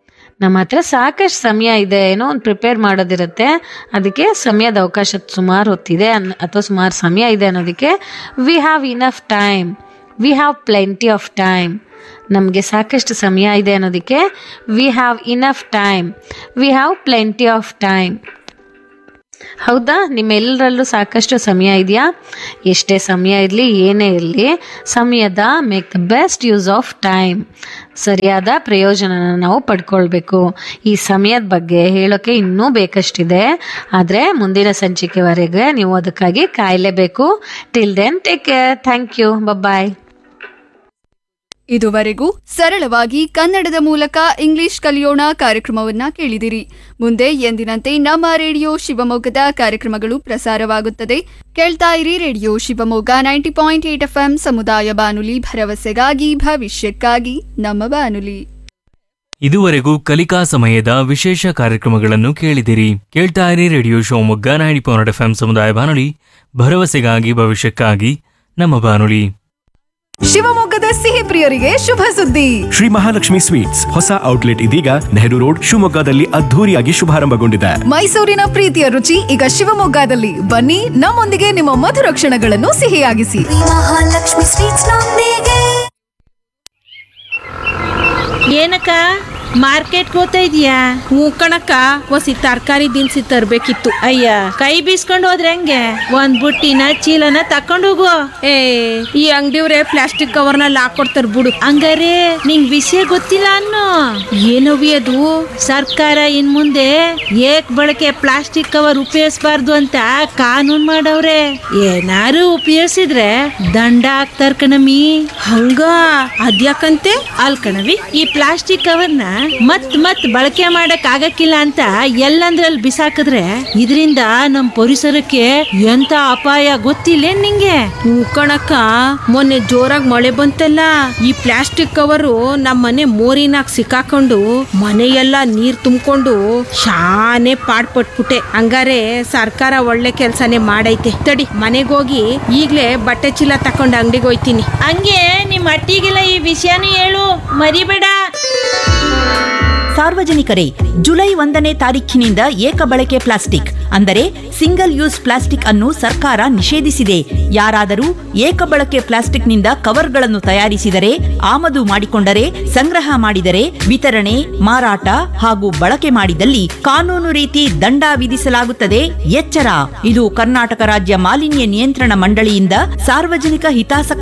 ನಮ್ಮ ಹತ್ರ ಸಾಕಷ್ಟು ಸಮಯ ಇದೆ, ಏನೋ ಒಂದು ಪ್ರಿಪೇರ್ ಮಾಡೋದಿರುತ್ತೆ, ಅದಕ್ಕೆ ಸಮಯದ ಅವಕಾಶ ಸುಮಾರು ಹೊತ್ತಿದೆ ಅನ್ ಅಥವಾ ಸುಮಾರು ಸಮಯ ಇದೆ ಅನ್ನೋದಕ್ಕೆ we have enough time, we have plenty of time. ನಮಗೆ ಸಾಕಷ್ಟು ಸಮಯ ಇದೆ ಅನ್ನೋದಕ್ಕೆ we have enough time, we have plenty of time. ಹೌದಾ? ನಿಮ್ಮೆಲ್ಲರಲ್ಲೂ ಸಾಕಷ್ಟು ಸಮಯ ಇದೆಯಾ? ಎಷ್ಟೇ ಸಮಯ ಇರಲಿ, ಏನೇ ಇರಲಿ, ಸಮಯದ make the best use of time. ಸರಿಯಾದ ಪ್ರಯೋಜನನ ನಾವು ಪಡ್ಕೊಳ್ಬೇಕು. ಈ ಸಮಯದ ಬಗ್ಗೆ ಹೇಳೋಕ್ಕೆ ಇನ್ನೂ ಬೇಕಷ್ಟಿದೆ, ಆದರೆ ಮುಂದಿನ ಸಂಚಿಕೆವರೆಗೆ ನೀವು ಅದಕ್ಕಾಗಿ ಕಾಯಲೇಬೇಕು. Till then take care. Thank you. ಬಾಯ್. ಇದುವರೆಗೂ ಸರಳವಾಗಿ ಕನ್ನಡದ ಮೂಲಕ ಇಂಗ್ಲಿಷ್ ಕಲಿಯೋಣ ಕಾರ್ಯಕ್ರಮವನ್ನ ಕೇಳಿದಿರಿ. ಮುಂದೆ ಎಂದಿನಂತೆ ನಮ್ಮ ರೇಡಿಯೋ ಶಿವಮೊಗ್ಗದ ಕಾರ್ಯಕ್ರಮಗಳು ಪ್ರಸಾರವಾಗುತ್ತದೆ. ಕೇಳ್ತಾ ಇರಿ radio Shivamogga ninety point eight F M ಸಮುದಾಯ ಬಾನುಲಿ, ಭರವಸೆಗಾಗಿ ಭವಿಷ್ಯಕ್ಕಾಗಿ ನಮ್ಮ ಬಾನುಲಿ. ಇದುವರೆಗೂ ಕಲಿಕಾ ಸಮಯದ ವಿಶೇಷ ಕಾರ್ಯಕ್ರಮಗಳನ್ನು ಕೇಳಿದಿರಿ. ಕೇಳ್ತಾ ಇರಿ radio Shivamogga ninety point F M ಸಮುದಾಯ ಬಾನುಲಿ, ಭರವಸೆಗಾಗಿ ಭವಿಷ್ಯಕ್ಕಾಗಿ ನಮ್ಮ ಬಾನುಲಿ. ಶಿವಮೊಗ್ಗದ ಸಿಹಿ ಪ್ರಿಯರಿಗೆ ಶುಭ ಸುದ್ದಿ. ಶ್ರೀ ಮಹಾಲಕ್ಷ್ಮಿ ಸ್ವೀಟ್ಸ್ ಹೊಸ ಔಟ್ಲೆಟ್ ಇದೀಗ ನೆಹರು ರೋಡ್ ಶಿವಮೊಗ್ಗದಲ್ಲಿ ಅದ್ಧೂರಿಯಾಗಿ ಶುಭಾರಂಭಗೊಂಡಿದೆ. ಮೈಸೂರಿನ ಪ್ರೀತಿಯ ರುಚಿ ಈಗ ಶಿವಮೊಗ್ಗದಲ್ಲಿ. ಬನ್ನಿ, ನಮ್ಮೊಂದಿಗೆ ನಿಮ್ಮ ಮಧುರ ಕ್ಷಣಗಳನ್ನು ಸಿಹಿಯಾಗಿಸಿ. ಮಹಾಲಕ್ಷ್ಮಿ ಸ್ವೀಟ್ಸ್ ನೊಂದಿಗೆ. ಏನಕ್ಕ ಮಾರ್ಕೆಟ್ಗೆ ಹೋಗ್ತಾ ಇದೀಯಾ? ಹ್ಞೂ ಕಣಕ್ಕ, ಹೊಸಿ ತರಕಾರಿ ದಿನಸಿ ತರ್ಬೇಕಿತ್ತು. ಅಯ್ಯ, ಕೈ ಬೀಸ್ಕೊಂಡು ಹೋದ್ರೆ ಹೆಂಗೆ? ಒಂದ್ ಬುಟ್ಟಿನ ಚೀಲನ ತಕೊಂಡು ಹೋಗು. ಏ ಈ ಅಂಗಡಿಯವ್ರೆ ಪ್ಲಾಸ್ಟಿಕ್ ಕವರ್ನಲ್ಲಿ ಹಾಕೊಡ್ತಾರ ಬಿಡು. ಹಂಗಾರೆ ನಿಂಗ್ ವಿಷಯ ಗೊತ್ತಿಲ್ಲ ಅನ್ನೋ? ಏನವಿ ಅದು? ಸರ್ಕಾರ ಇನ್ ಮುಂದೆ ಏಕ್ ಬಳಕೆ ಪ್ಲಾಸ್ಟಿಕ್ ಕವರ್ ಉಪಯೋಗಿಸಬಾರ್ದು ಅಂತ ಕಾನೂನು ಮಾಡವ್ರೆ. ಏನಾರು ಉಪಯೋಗಿಸಿದ್ರೆ ದಂಡ ಹಾಕ್ತಾರ ಕಣಮಿ. ಹಂಗ ಅದ್ಯಾಕಂತೆ? ಅಲ್ ಕಣವಿ, ಈ ಪ್ಲಾಸ್ಟಿಕ್ ಕವರ್ನ ಮತ್ ಮತ್ ಬಳಕೆ ಮಾಡಕ್ ಆಗಕ್ಕಿಲ್ಲ ಅಂತ ಎಲ್ಲಂದ್ರಲ್ಲಿ ಬಿಸಾಕಿದ್ರೆ ಇದರಿಂದ ನಮ್ ಪರಿಸರಕ್ಕೆ ಎಂತ ಅಪಾಯ ಗೊತ್ತಿಲ್ಲ ನಿಂಗೆ? ಕಣಕ್ಕ, ಮೊನ್ನೆ ಜೋರಾಗಿ ಮಳೆ ಬಂತಲ್ಲ, ಈ ಪ್ಲಾಸ್ಟಿಕ್ ಕವರು ನಮ್ಮ ಮನೆ ಮೋರಿನಾಗ ಸಿಕ್ಕಾಕೊಂಡು ಮನೆಯೆಲ್ಲ ನೀರ್ ತುಂಬಿಕೊಂಡು ಶಾನೆ ಪಾಡ್ಪಟ್ಬಿಟ್ಟೆ. ಹಂಗಾರೆ ಸರ್ಕಾರ ಒಳ್ಳೆ ಕೆಲ್ಸನೇ ಮಾಡೈತೆ. ತಡಿ, ಮನೆಗೋಗಿ ಈಗ್ಲೇ ಬಟ್ಟೆ ಚೀಲ ತಕೊಂಡ್ ಅಂಗಡಿಗೆ ಹೋಯ್ತೀನಿ. ಹಂಗೆ ನಿಮ್ ಅಟ್ಟಿಗೆಲ್ಲ ಈ ವಿಷಯನೂ ಹೇಳು, ಮರಿಬೇಡ. ಸಾರ್ವಜನಿಕರೇ, ಜುಲೈ ಒಂದನೇ ತಾರೀಖಿನಿಂದ ಏಕ ಬಳಕೆ ಪ್ಲಾಸ್ಟಿಕ್ ಅಂದರೆ ಸಿಂಗಲ್ ಯೂಸ್ ಪ್ಲಾಸ್ಟಿಕ್ ಅನ್ನು ಸರ್ಕಾರ ನಿಷೇಧಿಸಿದೆ. ಯಾರಾದರೂ ಏಕ ಬಳಕೆ ಪ್ಲಾಸ್ಟಿಕ್ನಿಂದ ಕವರ್ಗಳನ್ನು ತಯಾರಿಸಿದರೆ, ಆಮದು ಮಾಡಿಕೊಂಡರೆ, ಸಂಗ್ರಹ ಮಾಡಿದರೆ, ವಿತರಣೆ, ಮಾರಾಟ ಹಾಗೂ ಬಳಕೆ ಮಾಡಿದಲ್ಲಿ ಕಾನೂನು ರೀತಿ ದಂಡ ವಿಧಿಸಲಾಗುತ್ತದೆ. ಎಚ್ಚರ! ಇದು ಕರ್ನಾಟಕ ರಾಜ್ಯ ಮಾಲಿನ್ಯ ನಿಯಂತ್ರಣ ಮಂಡಳಿಯಿಂದ ಸಾರ್ವಜನಿಕ ಹಿತಾಸಕ್ತಿ